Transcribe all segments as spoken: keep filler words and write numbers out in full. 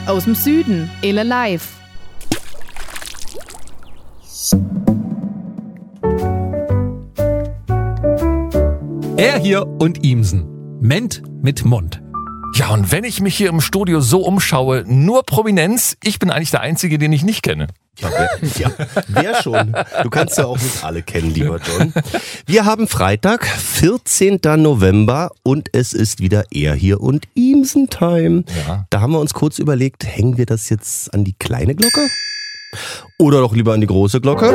aus dem Süden, Ele Live. Er hier und Ihmsen. Ment mit Mund. Ja, und wenn ich mich hier im Studio so umschaue, nur Prominenz, ich bin eigentlich der Einzige, den ich nicht kenne. Ja, wer, ja, wer schon? Du kannst ja auch nicht alle kennen, lieber John. Wir haben Freitag, vierzehnten November und es ist wieder Er hier und Ihmsen-Time. Ja. Da haben wir uns kurz überlegt, hängen wir das jetzt an die kleine Glocke? Oder doch lieber an die große Glocke?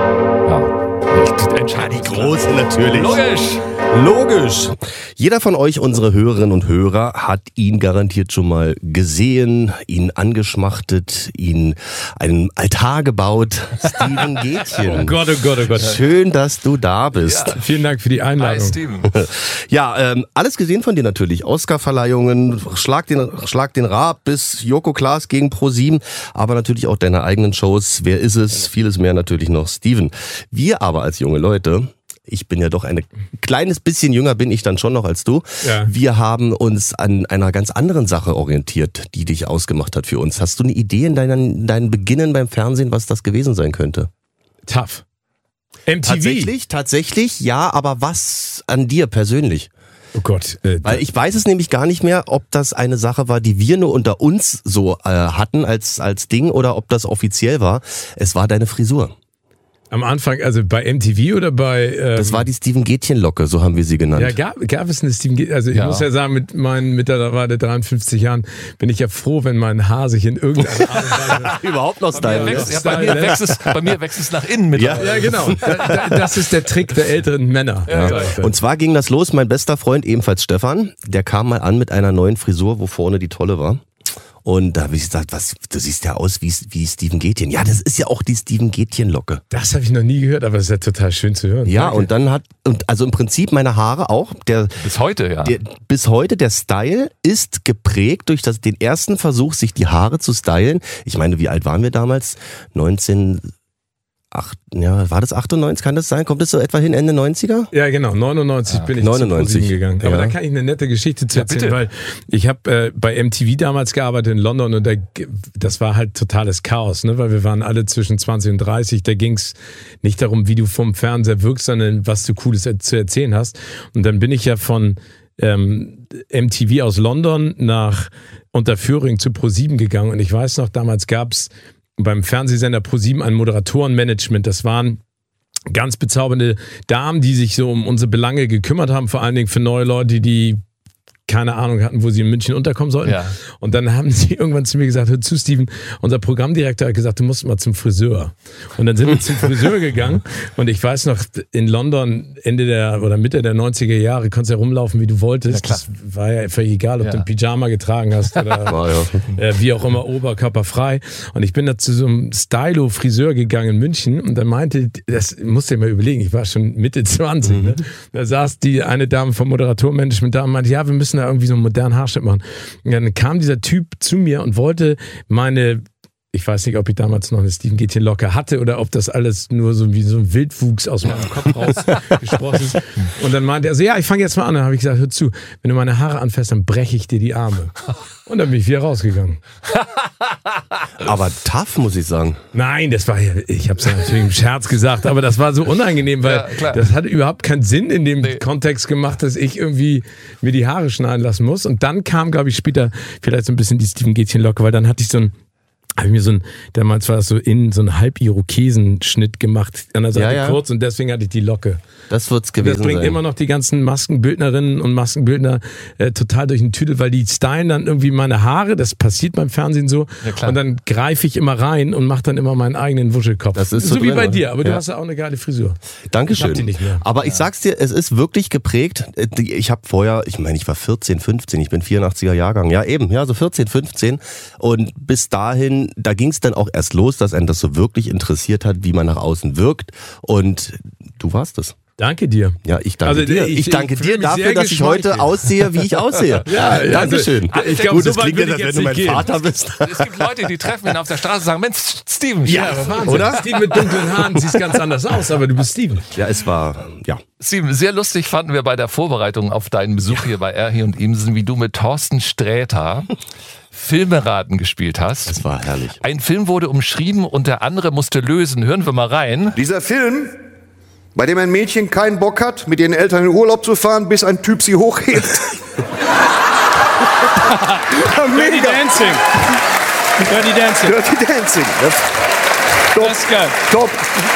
Ja, entscheide Die große natürlich. Logisch. Logisch. Jeder von euch, unsere Hörerinnen und Hörer, hat ihn garantiert schon mal gesehen, ihn angeschmachtet, ihn einen Altar gebaut. Steven Gätchen. Oh Gott, oh Gott, oh Gott. Schön, dass du da bist. Ja. Vielen Dank für die Hi, Einladung. Steven. Ja, ähm, alles gesehen von dir natürlich. Oscarverleihungen, Schlag den, Schlag den Raab bis Joko Klaas gegen ProSieben, aber natürlich auch deine eigenen Shows. Wer ist es? Vieles mehr natürlich noch. Steven. Wir aber als junge Leute, ich bin ja doch ein kleines bisschen jünger, bin ich dann schon noch als du. Ja. Wir haben uns an einer ganz anderen Sache orientiert, die dich ausgemacht hat für uns. Hast du eine Idee in deinen, deinen Beginnen beim Fernsehen, was das gewesen sein könnte? Tough. M T V. Tatsächlich, tatsächlich, ja, aber was an dir persönlich? Oh Gott. Äh, Weil ich weiß es nämlich gar nicht mehr, ob das eine Sache war, die wir nur unter uns so äh, hatten als, als Ding oder ob das offiziell war. Es war deine Frisur. am Anfang, also bei M T V oder bei... Ähm, Das war die Steven Gätchen-Locke, so haben wir sie genannt. Ja, gab, gab es eine Steven Gätchen, also ich Ja. muss ja sagen, mit meinen mittlerweile dreiundfünfzig Jahren bin ich ja froh, wenn mein Haar sich in irgendeiner Art und Weise... Überhaupt noch Bei Style. mir, wächst, ja, bei, mir wächst es, bei mir wächst es nach innen mit. Ja. Ja, genau. Da, da, das ist der Trick der älteren Männer. Ja. sag ich dann. Und zwar ging das los, mein bester Freund, ebenfalls Stefan, der kam mal an mit einer neuen Frisur, wo vorne die tolle war. Und da habe ich gesagt, was, du siehst ja aus wie, wie Steven Gätchen. Ja, das ist ja auch die Steven Gätchen-Locke. Das habe ich noch nie gehört, aber das ist ja total schön zu hören. Ja, Danke. und dann hat, und also im Prinzip meine Haare auch, der, Bis heute, ja. der, bis heute der Style ist geprägt durch das, den ersten Versuch, sich die Haare zu stylen. Ich meine, wie alt waren wir damals? neunzehn, acht, ja, war das achtundneunzig, kann das sein? Kommt das so etwa hin, Ende neunziger? Ja, genau. neunundneunzig bin ich neunundneunzig. zu ProSieben gegangen. Aber Ja. da kann ich eine nette Geschichte zu Ja, erzählen, bitte. weil ich habe äh, bei M T V damals gearbeitet in London und da, das war halt totales Chaos, ne? Weil wir waren alle zwischen zwanzig und dreißig. Da ging es nicht darum, wie du vom Fernseher wirkst, sondern was du Cooles zu erzählen hast. Und dann bin ich ja von ähm, M T V aus London nach Unterföhring zu ProSieben gegangen und ich weiß noch, damals gab's beim Fernsehsender ProSieben ein Moderatorenmanagement. Das waren ganz bezaubernde Damen, die sich so um unsere Belange gekümmert haben, vor allen Dingen für neue Leute, die keine Ahnung hatten, wo sie in München unterkommen sollten. Ja. Und dann haben sie irgendwann zu mir gesagt, hör zu, Steven, unser Programmdirektor hat gesagt, du musst mal zum Friseur. Und dann sind wir zum Friseur gegangen und ich weiß noch, in London Ende der oder Mitte der neunziger Jahre konntest du ja rumlaufen, wie du wolltest. Ja, klar. Das war ja völlig egal, ob Ja. du ein Pyjama getragen hast oder War ja. äh, wie auch immer, oberkörperfrei. Und ich bin da zu so einem Stylo-Friseur gegangen in München und da meinte, das musst du dir mal überlegen, ich war schon Mitte zwanzig, ne? Da saß die eine Dame vom Moderatormanagement da und meinte, ja, wir müssen da irgendwie so einen modernen Haarschnitt machen. Und dann kam dieser Typ zu mir und wollte meine, ich weiß nicht, ob ich damals noch eine Steven Gätchen-Locke hatte oder ob das alles nur so wie so ein Wildwuchs aus meinem Kopf rausgesprossen ist. Und dann meinte er so, ja, ich fange jetzt mal an. Dann habe ich gesagt, hör zu, wenn du meine Haare anfasst, dann breche ich dir die Arme. Und dann bin ich wieder rausgegangen. Aber tough, muss ich sagen. Nein, das war ja, ich habe es ja natürlich im Scherz gesagt, aber das war so unangenehm, weil Ja, klar. das hat überhaupt keinen Sinn in dem Nee. Kontext gemacht, dass ich irgendwie mir die Haare schneiden lassen muss. Und dann kam, glaube ich, später vielleicht so ein bisschen die Steven Gätchen-Locke, weil dann hatte ich so ein habe ich mir so ein, damals war das so in so ein Halb-Irokesenschnitt gemacht, an der Seite Ja, ja. kurz und deswegen hatte ich die Locke. Das wird's Das gewesen bringt sein. immer noch die ganzen Maskenbildnerinnen und Maskenbildner äh, total durch den Tüdel, weil die stylen dann irgendwie meine Haare, das passiert beim Fernsehen so, Ja, klar. und dann greife ich immer rein und mache dann immer meinen eigenen Wuschelkopf. Das ist so so wie drin, bei oder? dir, aber du Ja. hast ja auch eine geile Frisur. Dankeschön. Ich hab die nicht mehr. Aber ich sag's dir, es ist wirklich geprägt. Ich habe vorher, ich meine, ich war vierzehn, fünfzehn, ich bin vierundachtziger Jahrgang. Ja, eben, ja, so vierzehn, fünfzehn. Und bis dahin, da ging's dann auch erst los, dass einen das so wirklich interessiert hat, wie man nach außen wirkt. Und du warst es. Danke dir. Ja, ich danke Also, dir. ich- Ich, danke ich fühle dir mich dafür, sehr dass ich heute geschmeichelt. aussehe, wie ich aussehe. Ja, ja, Dankeschön. also, ich glaub, Gut, so das weit klingt will jetzt, ich als jetzt wenn du mein nicht gehen. Vater bist. Es gibt Leute, die treffen ihn auf der Straße und sagen, Mensch, Steven. Ja, Aber Wahnsinn. oder? Steven mit dunklen Haaren siehst ganz anders aus, aber du bist Steven. Ja, es war, ja. Steven, sehr lustig fanden wir bei der Vorbereitung auf deinen Besuch hier bei Er hier und Ihmsen, wie du mit Thorsten Sträter Filmeraten gespielt hast. Das war herrlich. Ein Film wurde umschrieben und der andere musste lösen. Hören wir mal rein. Dieser Film, bei dem ein Mädchen keinen Bock hat, mit ihren Eltern in den Urlaub zu fahren, bis ein Typ sie hochhebt. Dirty Dancing. Dirty Dancing. Dirty Dancing. Das, top, Das ist geil. top.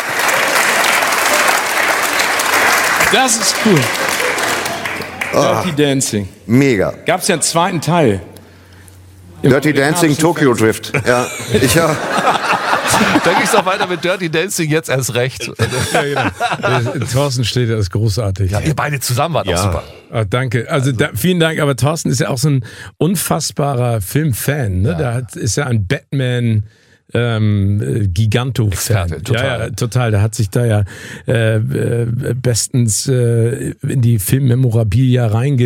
Das ist cool. Dirty Dancing. Mega. Gab es ja einen zweiten Teil. Im Dirty Dancing, amerikanischen Tokyo Drift. Ja, ich ja. Da ging es doch weiter mit Dirty Dancing, jetzt erst recht. Ja, genau. Der Thorsten Sträter ist großartig. Ja, ihr beide zusammen wart auch super. Ah, danke. Also, da, vielen Dank. Aber Thorsten ist ja auch so ein unfassbarer Filmfan. Ne? Ja. Da hat, ist ja ein Batman. Ähm, Giganto-Fan. Experte, total. Ja, ja, total. Der hat sich da ja äh, äh, bestens äh, in die Filmmemorabilia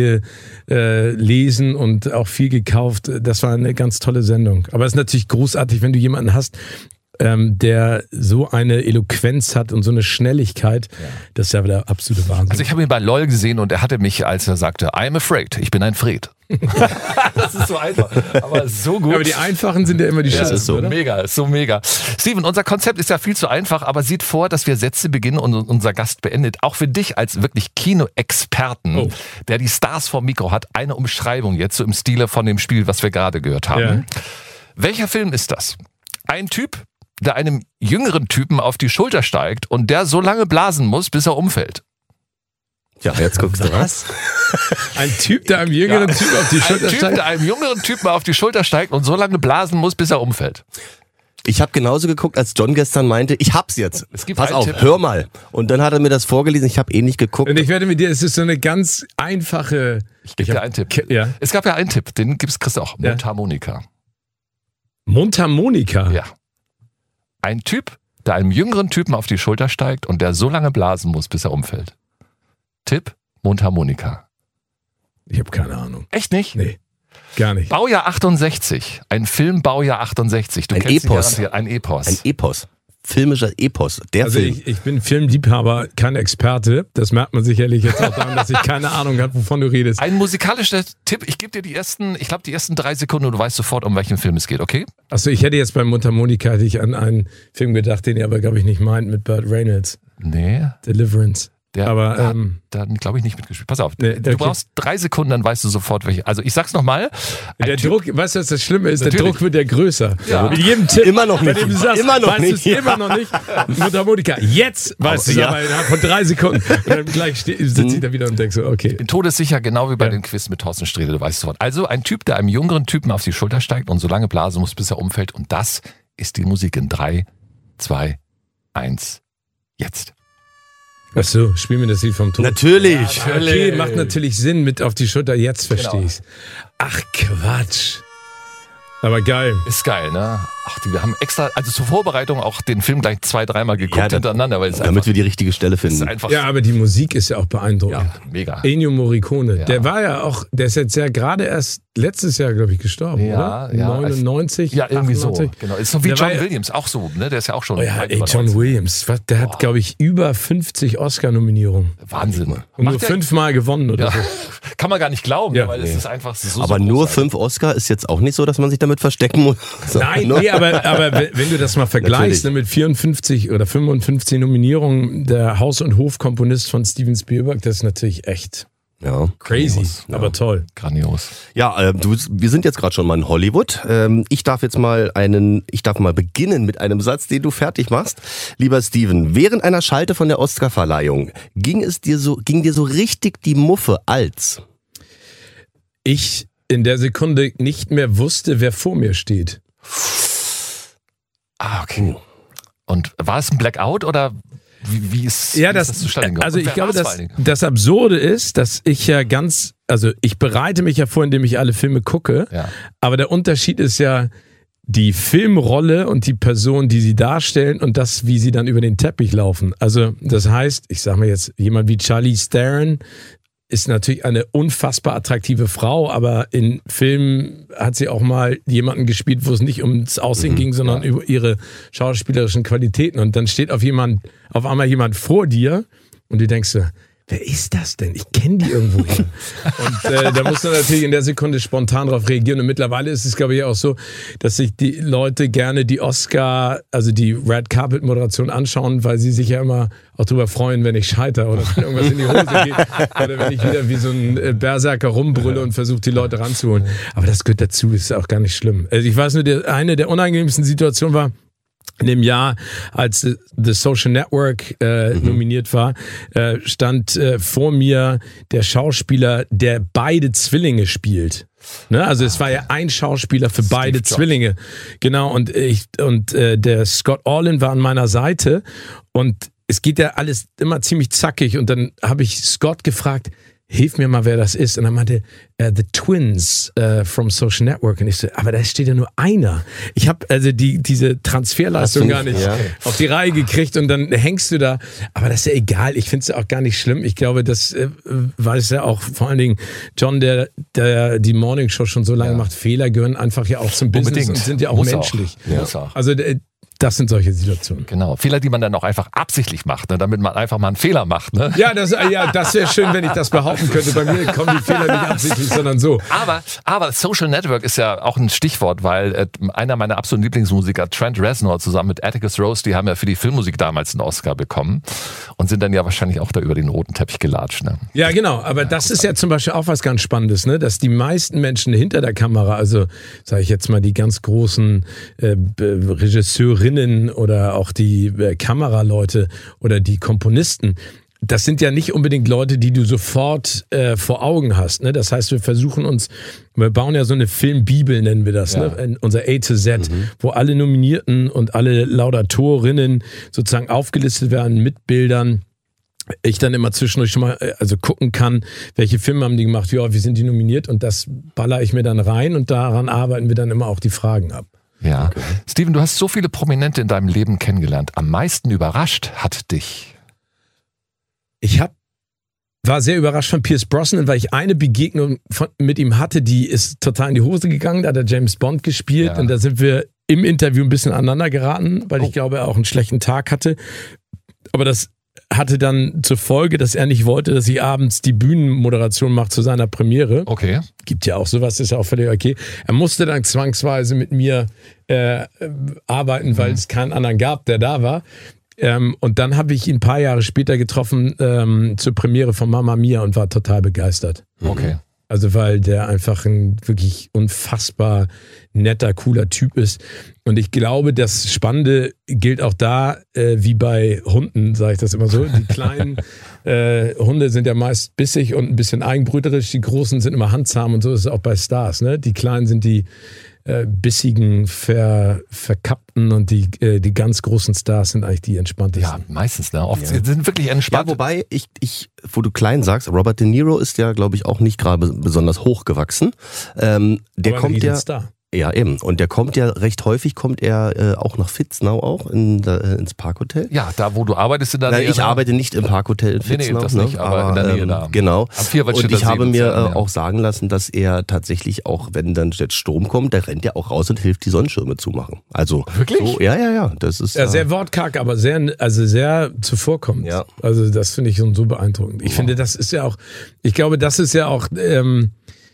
reingelesen und auch viel gekauft. Das war eine ganz tolle Sendung. Aber es ist natürlich großartig, wenn du jemanden hast, ähm, der so eine Eloquenz hat und so eine Schnelligkeit. Ja. Das ist ja der absolute Wahnsinn. Also ich habe ihn bei LOL gesehen und er hatte mich, als er sagte, I'm afraid, ich bin ein Fred. Das ist so einfach, aber so gut. Ja, aber die einfachen sind ja immer die Ja, schönsten, ist so oder? mega, ist so mega. Steven, unser Konzept ist ja viel zu einfach, aber sieht vor, dass wir Sätze beginnen und unser Gast beendet. Auch für dich als wirklich Kinoexperten, Oh. der die Stars vor Mikro hat, eine Umschreibung jetzt so im Stile von dem Spiel, was wir gerade gehört haben. Ja. Welcher Film ist das? Ein Typ, der einem jüngeren Typen auf die Schulter steigt und der so lange blasen muss, bis er umfällt. Ja, jetzt guckst du was. Ein Typ, der einem jüngeren Ja. Typ auf die Ein Schulter Typ, steigt. der einem jüngeren Typen auf die Schulter steigt und so lange blasen muss, bis er umfällt. Ich habe genauso geguckt, als John gestern meinte, ich hab's jetzt. Es gibt Pass einen auf, Tipp. hör mal. Und dann hat er mir das vorgelesen, ich habe eh nicht geguckt. Und ich werde mit dir, es ist so eine ganz einfache. Ich gebe dir einen Tipp. Ke- Ja. Es gab ja einen Tipp, den gibt's kriegst du auch. Ja. Mundharmonika. Mundharmonika. Ja. Ein Typ, der einem jüngeren Typen auf die Schulter steigt und der so lange blasen muss, bis er umfällt. Tipp, Mundharmonika. Ich habe keine Ahnung. Echt nicht? Nee, gar nicht. Baujahr achtundsechzig. Ein Film Baujahr achtundsechzig. Du Ein kennst ihn Epos. garantiert. Ein Epos. Ein Epos. Filmischer Epos. Der Also Film. ich, ich bin Filmliebhaber, kein Experte. Das merkt man sicherlich jetzt auch daran, dass ich keine Ahnung habe, wovon du redest. Ein musikalischer Tipp. Ich gebe dir die ersten, ich glaube die ersten drei Sekunden und du weißt sofort, um welchen Film es geht, okay? Achso, ich hätte jetzt beim Mundharmonika hätte ich an einen Film gedacht, den ihr aber, glaube ich, nicht meint, mit Burt Reynolds. Nee. Deliverance. Der Aber, hat ähm, dann, glaube ich, nicht mitgespielt. Pass auf, Nee, du okay. brauchst drei Sekunden, dann weißt du sofort, welche. Also ich sag's nochmal. Der Druck, weißt du, was das Schlimme ist? Der Natürlich. Druck wird ja größer. Ja. Mit jedem Tipp. Immer noch bei nicht. dem du sagst, Immer noch weißt nicht. du es immer noch nicht. Mundharmonika. Jetzt weißt du es Ja. aber innerhalb von drei Sekunden. Und dann gleich ste- sitze ich da wieder und denke so, okay. Bin todessicher, genau wie bei Ja. den Quiz mit Thorsten Sträter, du weißt sofort. Also ein Typ, der einem jüngeren Typen auf die Schulter steigt und so lange blasen muss, bis er umfällt. Und das ist die Musik in drei, zwei, eins, jetzt. Achso, spiel mir das Lied vom Tod. Natürlich. Okay, macht natürlich Sinn mit auf die Schulter. Jetzt verstehe Genau. ich's. Ach, Quatsch. Aber geil. Ist geil, ne? Ach, die, wir haben extra, also zur Vorbereitung auch den Film gleich zwei, dreimal geguckt Ja, da- hintereinander, weil es Damit einfach, wir die richtige Stelle ist finden. einfach Ja, aber die Musik ist ja auch beeindruckend. ja, mega. Ennio Morricone, Ja. der war ja auch, der ist jetzt ja gerade erst letztes Jahr, glaube ich, gestorben, Ja, oder? ja. neunundneunzig, Ja, irgendwie achtundneunzig. so. Genau. Ist so wie Der John war ja- Williams, auch so, ne? Der ist ja auch schon. Oh ja, weit ey, über John neunzig. Williams, was, der hat, glaube ich, über fünfzig Oscar-Nominierungen. Wahnsinn. Und nur Macht der- fünfmal gewonnen, oder Ja. so. Kann man gar nicht glauben, Ja. weil es Nee. ist einfach so. Aber so nur großartig. fünf Oscar ist jetzt auch nicht so, dass man sich damit verstecken muss. So, Nein, ne? nee, aber, aber wenn wenn du das mal vergleichst, Natürlich. ne, mit vierundfünfzig oder fünfundfünfzig Nominierungen, der Haus- und Hofkomponist von Steven Spielberg, das ist natürlich echt Ja. crazy, Grandios, ja. aber toll. Grandios. Ja, äh, du, wir sind jetzt gerade schon mal in Hollywood. Ähm, ich darf jetzt mal einen, ich darf mal beginnen mit einem Satz, den du fertig machst. Lieber Steven, während einer Schalte von der Oscarverleihung ging es dir so, ging dir so richtig die Muffe als? Ich in der Sekunde nicht mehr wusste, wer vor mir steht. Ah, okay. Und war es ein Blackout oder wie, wie ist, Ja, wie das, ist das zustande gekommen? also Und ich wer glaube, war's vor das, allen Dingen? das Absurde ist, dass ich ja ganz, also ich bereite mich ja vor, indem ich alle Filme gucke, Ja. aber der Unterschied ist ja die Filmrolle und die Person, die sie darstellen und das, wie sie dann über den Teppich laufen. Also das heißt, ich sage mal jetzt, jemand wie Charlize Theron ist natürlich eine unfassbar attraktive Frau, aber in Filmen hat sie auch mal jemanden gespielt, wo es nicht ums Aussehen Mhm, ging, sondern ja. über ihre schauspielerischen Qualitäten. Und dann steht auf jemand, auf einmal jemand vor dir und du denkst so, wer ist das denn? Ich kenne die irgendwo her. Und äh, da muss man natürlich in der Sekunde spontan drauf reagieren. Und mittlerweile ist es, glaube ich, auch so, dass sich die Leute gerne die Oscar, also die Red Carpet Moderation anschauen, weil sie sich ja immer auch drüber freuen, wenn ich scheitere oder wenn irgendwas in die Hose geht oder wenn ich wieder wie so ein Berserker rumbrülle und versuche, die Leute ranzuholen. Aber das gehört dazu, ist auch gar nicht schlimm. Also ich weiß nur, der, eine der unangenehmsten Situationen war, in dem Jahr, als The Social Network äh, mhm. nominiert war, äh, stand äh, vor mir der Schauspieler, der beide Zwillinge spielt. Ne? Also es war ja ein Schauspieler für Steve beide Jobs. Zwillinge. Genau, und ich und äh, der Scott Orlin war an meiner Seite und es geht ja alles immer ziemlich zackig und dann habe ich Scott gefragt, hilf mir mal, wer das ist. Und er meinte, uh, The Twins uh, from Social Network. Und ich so, aber da steht ja nur einer. Ich habe also die, diese Transferleistung gar nicht ja. auf die Reihe gekriegt und dann hängst du da. Aber das ist ja egal. Ich finde es auch gar nicht schlimm. Ich glaube, das äh, weiß ja auch vor allen Dingen John, der, der die Morning Show schon so lange ja. macht. Fehler gehören einfach ja auch zum Business Unbedingt. Und sind ja auch Muss menschlich. Auch. Muss auch. Also äh, das sind solche Situationen. Genau. Fehler, die man dann auch einfach absichtlich macht, ne? Damit man einfach mal einen Fehler macht. Ne? Ja, das, ja, das wäre schön, wenn ich das behaupten könnte. Bei mir kommen die Fehler nicht absichtlich, sondern so. Aber, aber Social Network ist ja auch ein Stichwort, weil äh, einer meiner absoluten Lieblingsmusiker, Trent Reznor, zusammen mit Atticus Ross, die haben ja für die Filmmusik damals einen Oscar bekommen und sind dann ja wahrscheinlich auch da über den roten Teppich gelatscht. Ne? Ja, genau. Aber das ist ja zum Beispiel auch was ganz Spannendes, ne? Dass die meisten Menschen hinter der Kamera, also sage ich jetzt mal die ganz großen äh, Regisseurinnen oder auch die äh, Kameraleute oder die Komponisten, das sind ja nicht unbedingt Leute, die du sofort äh, vor Augen hast. Ne? Das heißt, wir versuchen uns, wir bauen ja so eine Filmbibel, nennen wir das, ja. ne? Unser A to Z, mhm. wo alle Nominierten und alle Laudatorinnen sozusagen aufgelistet werden mit Bildern. Ich dann immer zwischendurch schon mal also gucken kann, welche Filme haben die gemacht, ja, wie sind die nominiert und das baller ich mir dann rein und daran arbeiten wir dann immer auch die Fragen ab. Ja. Okay. Steven, du hast so viele Prominente in deinem Leben kennengelernt. Am meisten überrascht hat dich? Ich hab, war sehr überrascht von Pierce Brosnan, weil ich eine Begegnung von, mit ihm hatte, die ist total in die Hose gegangen. Da hat er James Bond gespielt ja. und da sind wir im Interview ein bisschen aneinander geraten, weil oh. ich glaube, er auch einen schlechten Tag hatte. Aber das hatte dann zur Folge, dass er nicht wollte, dass ich abends die Bühnenmoderation mache zu seiner Premiere. Okay. Gibt ja auch sowas, ist ja auch völlig okay. Er musste dann zwangsweise mit mir äh, arbeiten, weil mhm. es keinen anderen gab, der da war. Ähm, und dann habe ich ihn ein paar Jahre später getroffen ähm, zur Premiere von Mamma Mia und war total begeistert. Okay. Also weil der einfach ein wirklich unfassbar netter, cooler Typ ist. Und ich glaube, das Spannende gilt auch da, äh, wie bei Hunden, sage ich das immer so. Die kleinen äh, Hunde sind ja meist bissig und ein bisschen eigenbrüterisch. Die großen sind immer handzahm und so ist es auch bei Stars. Ne? Die kleinen sind die äh, bissigen, ver, verkappten und die, äh, die ganz großen Stars sind eigentlich die entspanntesten. Ja, meistens. Ne? Oft ja. sind wirklich entspannt. Ja, wobei, ich, ich, wo du klein sagst, Robert De Niro ist ja, glaube ich, auch nicht gerade besonders hochgewachsen. Ähm, der Aber kommt ja... Star. Ja, eben. Und der kommt ja recht häufig, kommt er äh, auch nach Fitznau auch, in, da, ins Parkhotel. Ja, da wo du arbeitest in der Nein, Nähe. Ich da? arbeite nicht im Parkhotel in Fitznau. Nee, nee, das nicht, ne? aber, aber in der Nähe ähm, da. Genau. Und ich habe mir äh, ja. auch sagen lassen, dass er tatsächlich auch, wenn dann jetzt Strom kommt, der rennt ja auch raus und hilft, die Sonnenschirme zu machen. Also wirklich? So, ja, ja, ja. Das ist ja sehr wortkarg, aber sehr, also sehr zuvorkommend. Ja. Also das finde ich so, so beeindruckend. Ich wow. finde, das ist ja auch, ich glaube, das ist ja auch, ähm,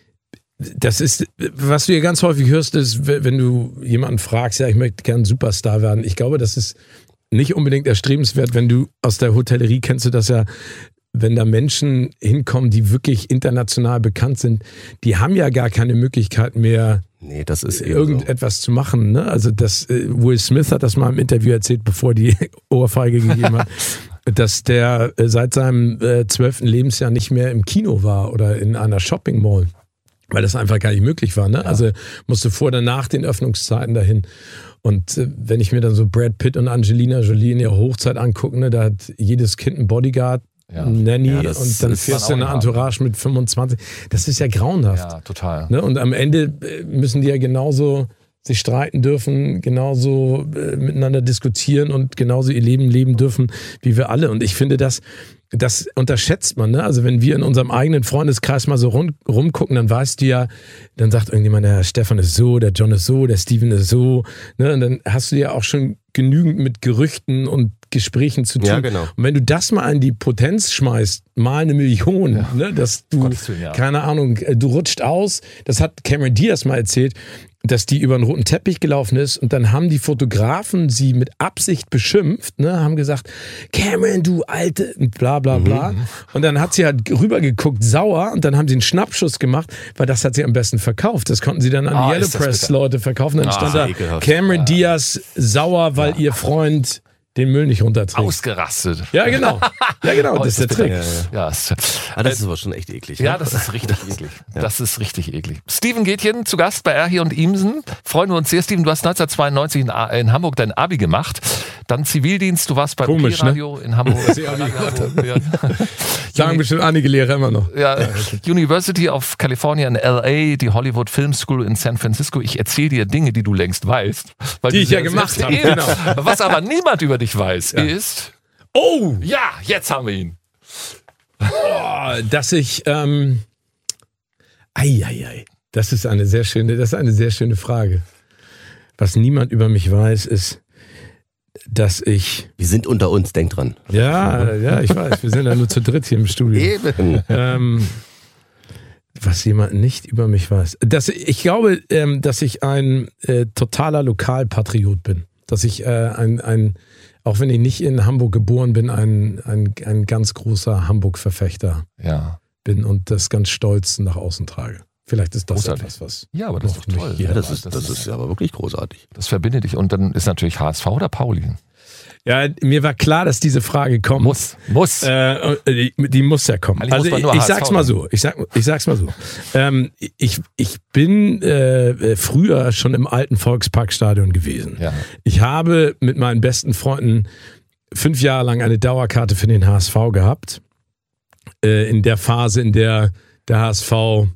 das ist, was du ja ganz häufig hörst, ist, wenn du jemanden fragst, ja, ich möchte gerne Superstar werden. Ich glaube, das ist nicht unbedingt erstrebenswert, wenn du aus der Hotellerie kennst du das ja, wenn da Menschen hinkommen, die wirklich international bekannt sind, die haben ja gar keine Möglichkeit mehr, nee, das ist irgendetwas so. zu machen. Ne? Also das, Will Smith hat das mal im Interview erzählt, bevor die Ohrfeige gegeben hat, dass der seit seinem zwölften Lebensjahr nicht mehr im Kino war oder in einer Shopping Mall. Weil das einfach gar nicht möglich war. Ne? Ja. Also musste vor oder nach den Öffnungszeiten dahin. Und äh, wenn ich mir dann so Brad Pitt und Angelina Jolie in ihrer Hochzeit angucke, ne, da hat jedes Kind einen Bodyguard, ja. eine Nanny ja, und dann fährst du eine Entourage mit fünfundzwanzig. Das ist ja grauenhaft. Ja, total. Ne? Und am Ende müssen die ja genauso sich streiten dürfen, genauso äh, miteinander diskutieren und genauso ihr Leben leben dürfen wie wir alle. Und ich finde, das, das unterschätzt man. Ne? Also wenn wir in unserem eigenen Freundeskreis mal so rum, rumgucken, dann weißt du ja, dann sagt irgendjemand, der Stefan ist so, der John ist so, der Steven ist so. Ne? Und dann hast du ja auch schon genügend mit Gerüchten und Gesprächen zu tun. Ja, genau. Und wenn du das mal in die Potenz schmeißt, mal eine Million, ja. ne, dass du, Willen, ja. keine Ahnung, du rutscht aus, das hat Cameron Diaz mal erzählt, dass die über einen roten Teppich gelaufen ist und dann haben die Fotografen sie mit Absicht beschimpft, ne, haben gesagt, Cameron, du alte, bla bla bla. Mhm. Und dann hat sie halt rübergeguckt, sauer, und dann haben sie einen Schnappschuss gemacht, weil das hat sie am besten verkauft. Das konnten sie dann an Ah, die Yellow ist das Press bitter. Leute verkaufen. Dann Ah, stand da ekelhaft. Cameron Diaz sauer, weil ihr Freund den Müll nicht runterträgt. Ausgerastet. Ja, genau. Ja, genau, Oh, das ist der bitter. Trick. Ja, ja. Ja, es- Ah, das ist aber schon echt eklig. Ja, ne? das ist richtig eklig. Das ist richtig eklig. Steven Gätjen zu Gast bei Erhi und Imsen. Freuen wir uns sehr. Steven, du hast neunzehnhundertzweiundneunzig in, A- in Hamburg dein Abi gemacht. Dann Zivildienst, du warst bei Komisch, Radio in Hamburg. Was ich auch nie gehört Ja. Sagen bestimmt einige Lehrer immer noch. Ja, University of California in L A, die Hollywood Film School in San Francisco. Ich erzähle dir Dinge, die du längst weißt. Weil Die du ich ja sehr- gemacht sehr- habe, Eben. genau. Was aber niemand über dich weiß, ist... Oh! Ja, jetzt haben wir ihn. Oh, dass ich, ähm, ei, ei, ei. Das ist eine sehr schöne, das ist eine sehr schöne Frage. Was niemand über mich weiß, ist, dass ich, Wir sind unter uns, denk dran. ja, ja, ich weiß, wir sind ja nur zu dritt hier im Studio. Eben. Ähm, was jemand nicht über mich weiß. Dass, ich glaube, ähm, dass ich ein äh, totaler Lokalpatriot bin. Dass ich äh, ein, ein, auch wenn ich nicht in Hamburg geboren bin, ein, ein, ein ganz großer Hamburg-Verfechter Ja. bin und das ganz stolz nach außen trage. Vielleicht ist das Großartig. etwas, was Ja, aber das noch ist doch toll. nicht Ja, jeder das weiß. ist, das ist aber wirklich großartig. Das verbindet dich. Und dann ist natürlich H S V oder Pauli. Ja, mir war klar, dass diese Frage kommt. Muss. Muss. Äh, die, die muss ja kommen. Eigentlich Also muss man ich, nur ich H S V sag's mal so. Ich, sag, ich sag's mal so. Ähm, ich, ich bin äh, früher schon im alten Volksparkstadion gewesen. Ja. Ich habe mit meinen besten Freunden fünf Jahre lang eine Dauerkarte für den H S V gehabt. Äh, in der Phase, in der der H S V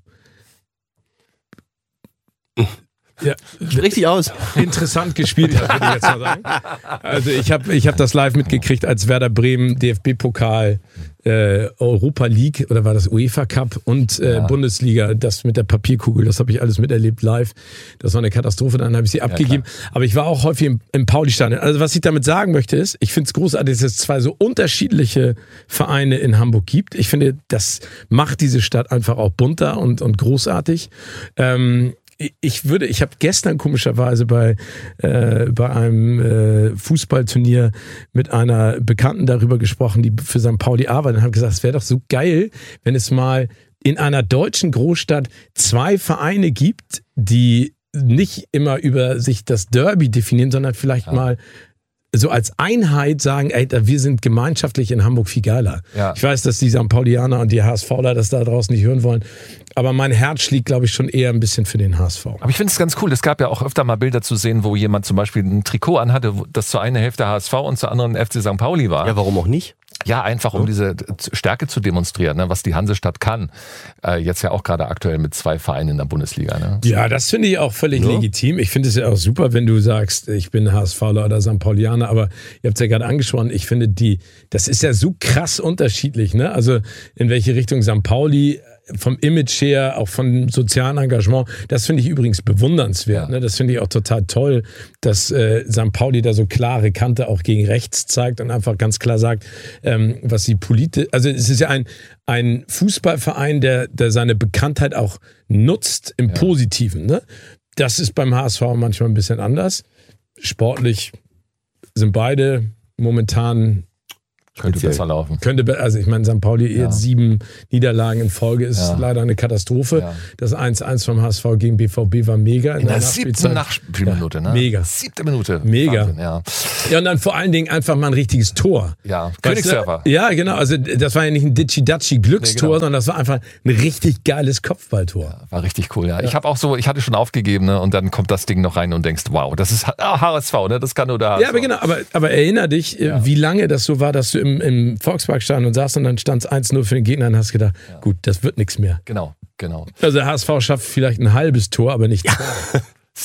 ja, Richtig aus. interessant gespielt hat, würde ich jetzt mal sagen. Also ich habe ich hab das live mitgekriegt, als Werder Bremen D F B-Pokal, äh, Europa League oder war das UEFA Cup und äh, Ja. Bundesliga, das mit der Papierkugel, das habe ich alles miterlebt live. Das war eine Katastrophe, dann habe ich sie abgegeben. Aber ich war auch häufig im, im Pauli-Stadion. Also was ich damit sagen möchte ist, ich finde es großartig, dass es zwei so unterschiedliche Vereine in Hamburg gibt. Ich finde, das macht diese Stadt einfach auch bunter und, und großartig. Ähm, Ich würde, ich habe gestern komischerweise bei, äh, bei einem äh, Fußballturnier mit einer Bekannten darüber gesprochen, die für Sankt Pauli arbeitet, und habe gesagt, es wäre doch so geil, wenn es mal in einer deutschen Großstadt zwei Vereine gibt, die nicht immer über sich das Derby definieren, sondern vielleicht Ja. mal so als Einheit sagen, ey, wir sind gemeinschaftlich in Hamburg viel geiler. Ja. Ich weiß, dass die Sankt Paulianer und die HSVler das da draußen nicht hören wollen, aber mein Herz schlägt, glaube ich, schon eher ein bisschen für den H S V. Aber ich finde es ganz cool. Es gab ja auch öfter mal Bilder zu sehen, wo jemand zum Beispiel ein Trikot anhatte, wo- das zur einen Hälfte H S V und zur anderen F C Sankt Pauli war. Ja, warum auch nicht? Ja, einfach um diese Stärke zu demonstrieren, ne, was die Hansestadt kann. Äh, jetzt ja auch gerade aktuell mit zwei Vereinen in der Bundesliga. Ne? Ja, das finde ich auch völlig Ja. legitim. Ich finde es ja auch super, wenn du sagst, ich bin HSVler oder Sankt Paulianer, aber ihr habt es ja gerade angesprochen, ich finde die, das ist ja so krass unterschiedlich, ne? Also in welche Richtung Sankt Pauli vom Image her, auch vom sozialen Engagement, das finde ich übrigens bewundernswert. Ja. Ne? Das finde ich auch total toll, dass äh, Sankt Pauli da so klare Kante auch gegen rechts zeigt und einfach ganz klar sagt, ähm, was sie politisch, also es ist ja ein, ein Fußballverein, der, der seine Bekanntheit auch nutzt im Ja. Positiven. Ne? Das ist beim H S V manchmal ein bisschen anders. Sportlich sind beide momentan Könnte Speziell. besser laufen. könnte, be- also ich meine, Sankt Pauli Ja. jetzt sieben Niederlagen in Folge ist Ja. leider eine Katastrophe. Ja. Das eins eins vom H S V gegen B V B war mega. In der Nachspielzeit. siebten Nachspielminute, ne? Mega. Siebte Minute. Mega. Wahnsinn, ja. Ja, und dann vor allen Dingen einfach mal ein richtiges Tor. Ja, Weißt Königsdörfer. du? Ja, genau. Also das war ja nicht ein Ditschi-Datschi-Glückstor, Nee, genau. sondern das war einfach ein richtig geiles Kopfballtor. War richtig cool, ja. Ich habe auch so, ich hatte schon aufgegeben, ne? Und dann kommt das Ding noch rein und denkst, wow, das ist ah, H S V, ne? Das kann nur der H S V. Ja, aber genau. Aber, aber erinner dich, äh, Ja. wie lange das so war, dass du im, im Volksparkstadion und saßt und dann stand es eins null für den Gegner und hast gedacht, gut, das wird nichts mehr. Genau, genau. Also der H S V schafft vielleicht ein halbes Tor, aber nicht zwei.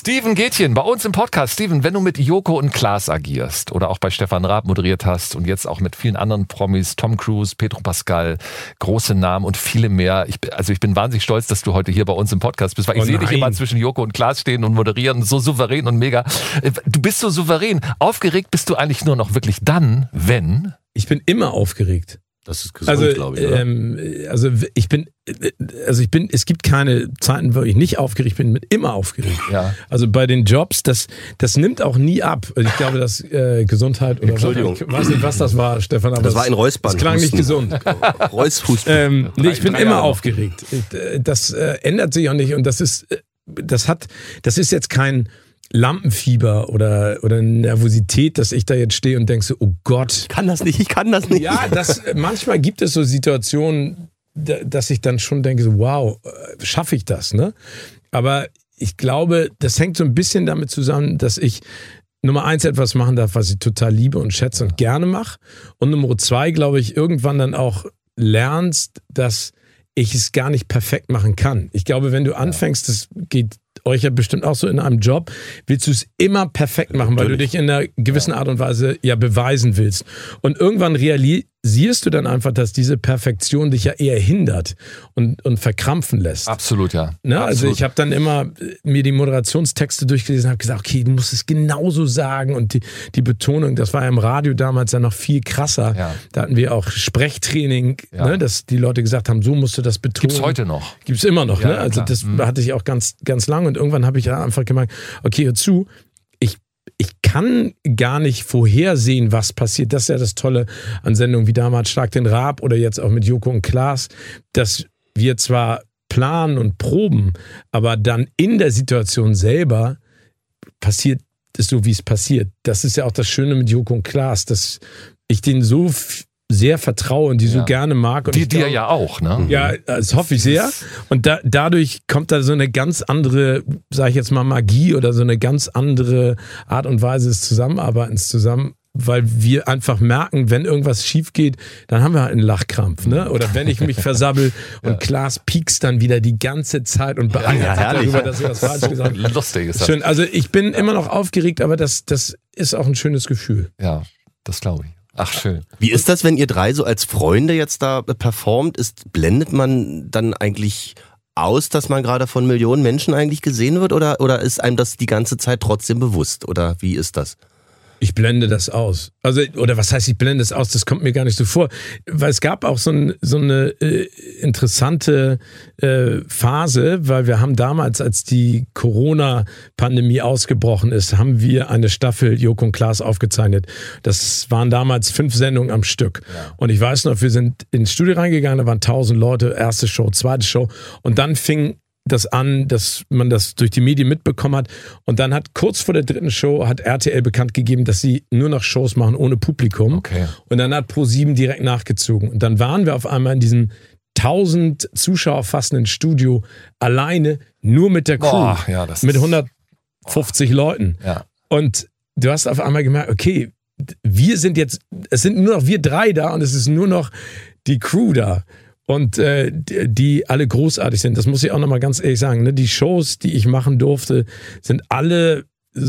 Steven Gätjen, bei uns im Podcast. Steven, wenn du mit Joko und Klaas agierst oder auch bei Stefan Raab moderiert hast und jetzt auch mit vielen anderen Promis, Tom Cruise, Pedro Pascal, große Namen und viele mehr. Ich, also ich bin wahnsinnig stolz, dass du heute hier bei uns im Podcast bist, weil ich oh sehe dich immer zwischen Joko und Klaas stehen und moderieren, so souverän und mega. Du bist so souverän. Aufgeregt bist du eigentlich nur noch wirklich dann, wenn... Ich bin immer aufgeregt. Das ist gesund, also, glaube ich, oder? Ähm, also ich bin, also ich bin, es gibt keine Zeiten, wo ich nicht aufgeregt bin, bin immer aufgeregt. Ja. Also bei den Jobs, das, das nimmt auch nie ab. Also ich glaube, dass äh, Gesundheit oder Entschuldigung. Was, ich weiß nicht, was das war, Stefan, aber das war ein Räuspern. Das klang nicht gesund. Reushusten. ähm, nee, ich bin Drei immer Jahre. aufgeregt. Das äh, ändert sich auch nicht und das ist, das hat, das ist jetzt kein Lampenfieber oder, oder Nervosität, dass ich da jetzt stehe und denke so, oh Gott. Ich kann das nicht, ich kann das nicht. Ja, das, manchmal gibt es so Situationen, dass ich dann schon denke, so, wow, schaffe ich das, ne? Aber ich glaube, das hängt so ein bisschen damit zusammen, dass ich Nummer eins etwas machen darf, was ich total liebe und schätze und gerne mache. Und Nummer zwei, glaube ich, irgendwann dann auch lernst, dass ich es gar nicht perfekt machen kann. Ich glaube, wenn du anfängst, das geht euch ja bestimmt auch so in einem Job, willst du es immer perfekt machen, weil Natürlich. du dich in einer gewissen Art und Weise ja beweisen willst. Und irgendwann realisierst du dann einfach, dass diese Perfektion dich ja eher hindert und, und verkrampfen lässt. Absolut, ja. Ne? Absolut. Also ich habe dann immer mir die Moderationstexte durchgelesen und habe gesagt, okay, du musst es genauso sagen und die, die Betonung, das war ja im Radio damals ja noch viel krasser. Ja. Da hatten wir auch Sprechtraining, Ja. ne? Dass die Leute gesagt haben, so musst du das betonen. Gibt's heute noch. Gibt's immer noch, Ja, ne? ja, Also klar. das Mhm. hatte ich auch ganz, ganz lange und irgendwann habe ich ja einfach gemerkt, okay, hör zu, ich, ich kann gar nicht vorhersehen, was passiert. Das ist ja das Tolle an Sendungen wie damals Schlag den Raab oder jetzt auch mit Joko und Klaas, dass wir zwar planen und proben, aber dann in der Situation selber passiert es so, wie es passiert. Das ist ja auch das Schöne mit Joko und Klaas, dass ich denen so f- sehr vertraue und die so Ja. gerne mag. Und Die ich dir glaube- ja auch, ne? Ja, das hoffe ich sehr. Und da, dadurch kommt da so eine ganz andere, sage ich jetzt mal, Magie oder so eine ganz andere Art und Weise des Zusammenarbeitens zusammen, weil wir einfach merken, wenn irgendwas schief geht, dann haben wir halt einen Lachkrampf, ne? Oder wenn ich mich versabbel und Klaas piekst dann wieder die ganze Zeit und beeilt ja, sich herrlich. darüber, dass er was falsch gesagt hat. Lustig ist das. Schön. Also ich bin immer noch aufgeregt, aber das, das ist auch ein schönes Gefühl. Ja, das glaube ich. Ach, schön. Wie ist das, wenn ihr drei so als Freunde jetzt da performt? Ist, blendet man dann eigentlich aus, dass man gerade von Millionen Menschen eigentlich gesehen wird? Oder, oder ist einem das die ganze Zeit trotzdem bewusst? Oder wie ist das? Ich blende das aus. Also, oder was heißt, ich blende es aus? Das kommt mir gar nicht so vor. Weil es gab auch so, ein, so eine äh, interessante äh, Phase, weil wir haben damals, als die Corona-Pandemie ausgebrochen ist, haben wir eine Staffel Joko und Klaas aufgezeichnet. Das waren damals fünf Sendungen am Stück. Ja. Und ich weiß noch, wir sind ins Studio reingegangen, da waren tausend Leute, erste Show, zweite Show. Und dann fing das an, dass man das durch die Medien mitbekommen hat. Und dann hat kurz vor der dritten Show hat R T L bekannt gegeben, dass sie nur noch Shows machen ohne Publikum. Okay. Und dann hat ProSieben direkt nachgezogen. Und dann waren wir auf einmal in diesem tausend Zuschauer fassenden Studio alleine, nur mit der Crew. Boah, ja, das mit ist- hundertfünfzig Leuten. Ja. Und du hast auf einmal gemerkt, okay, wir sind jetzt, es sind nur noch wir drei da und es ist nur noch die Crew da. Und äh, die, die alle großartig sind. Das muss ich auch nochmal ganz ehrlich sagen. Ne? Die Shows, die ich machen durfte, sind alle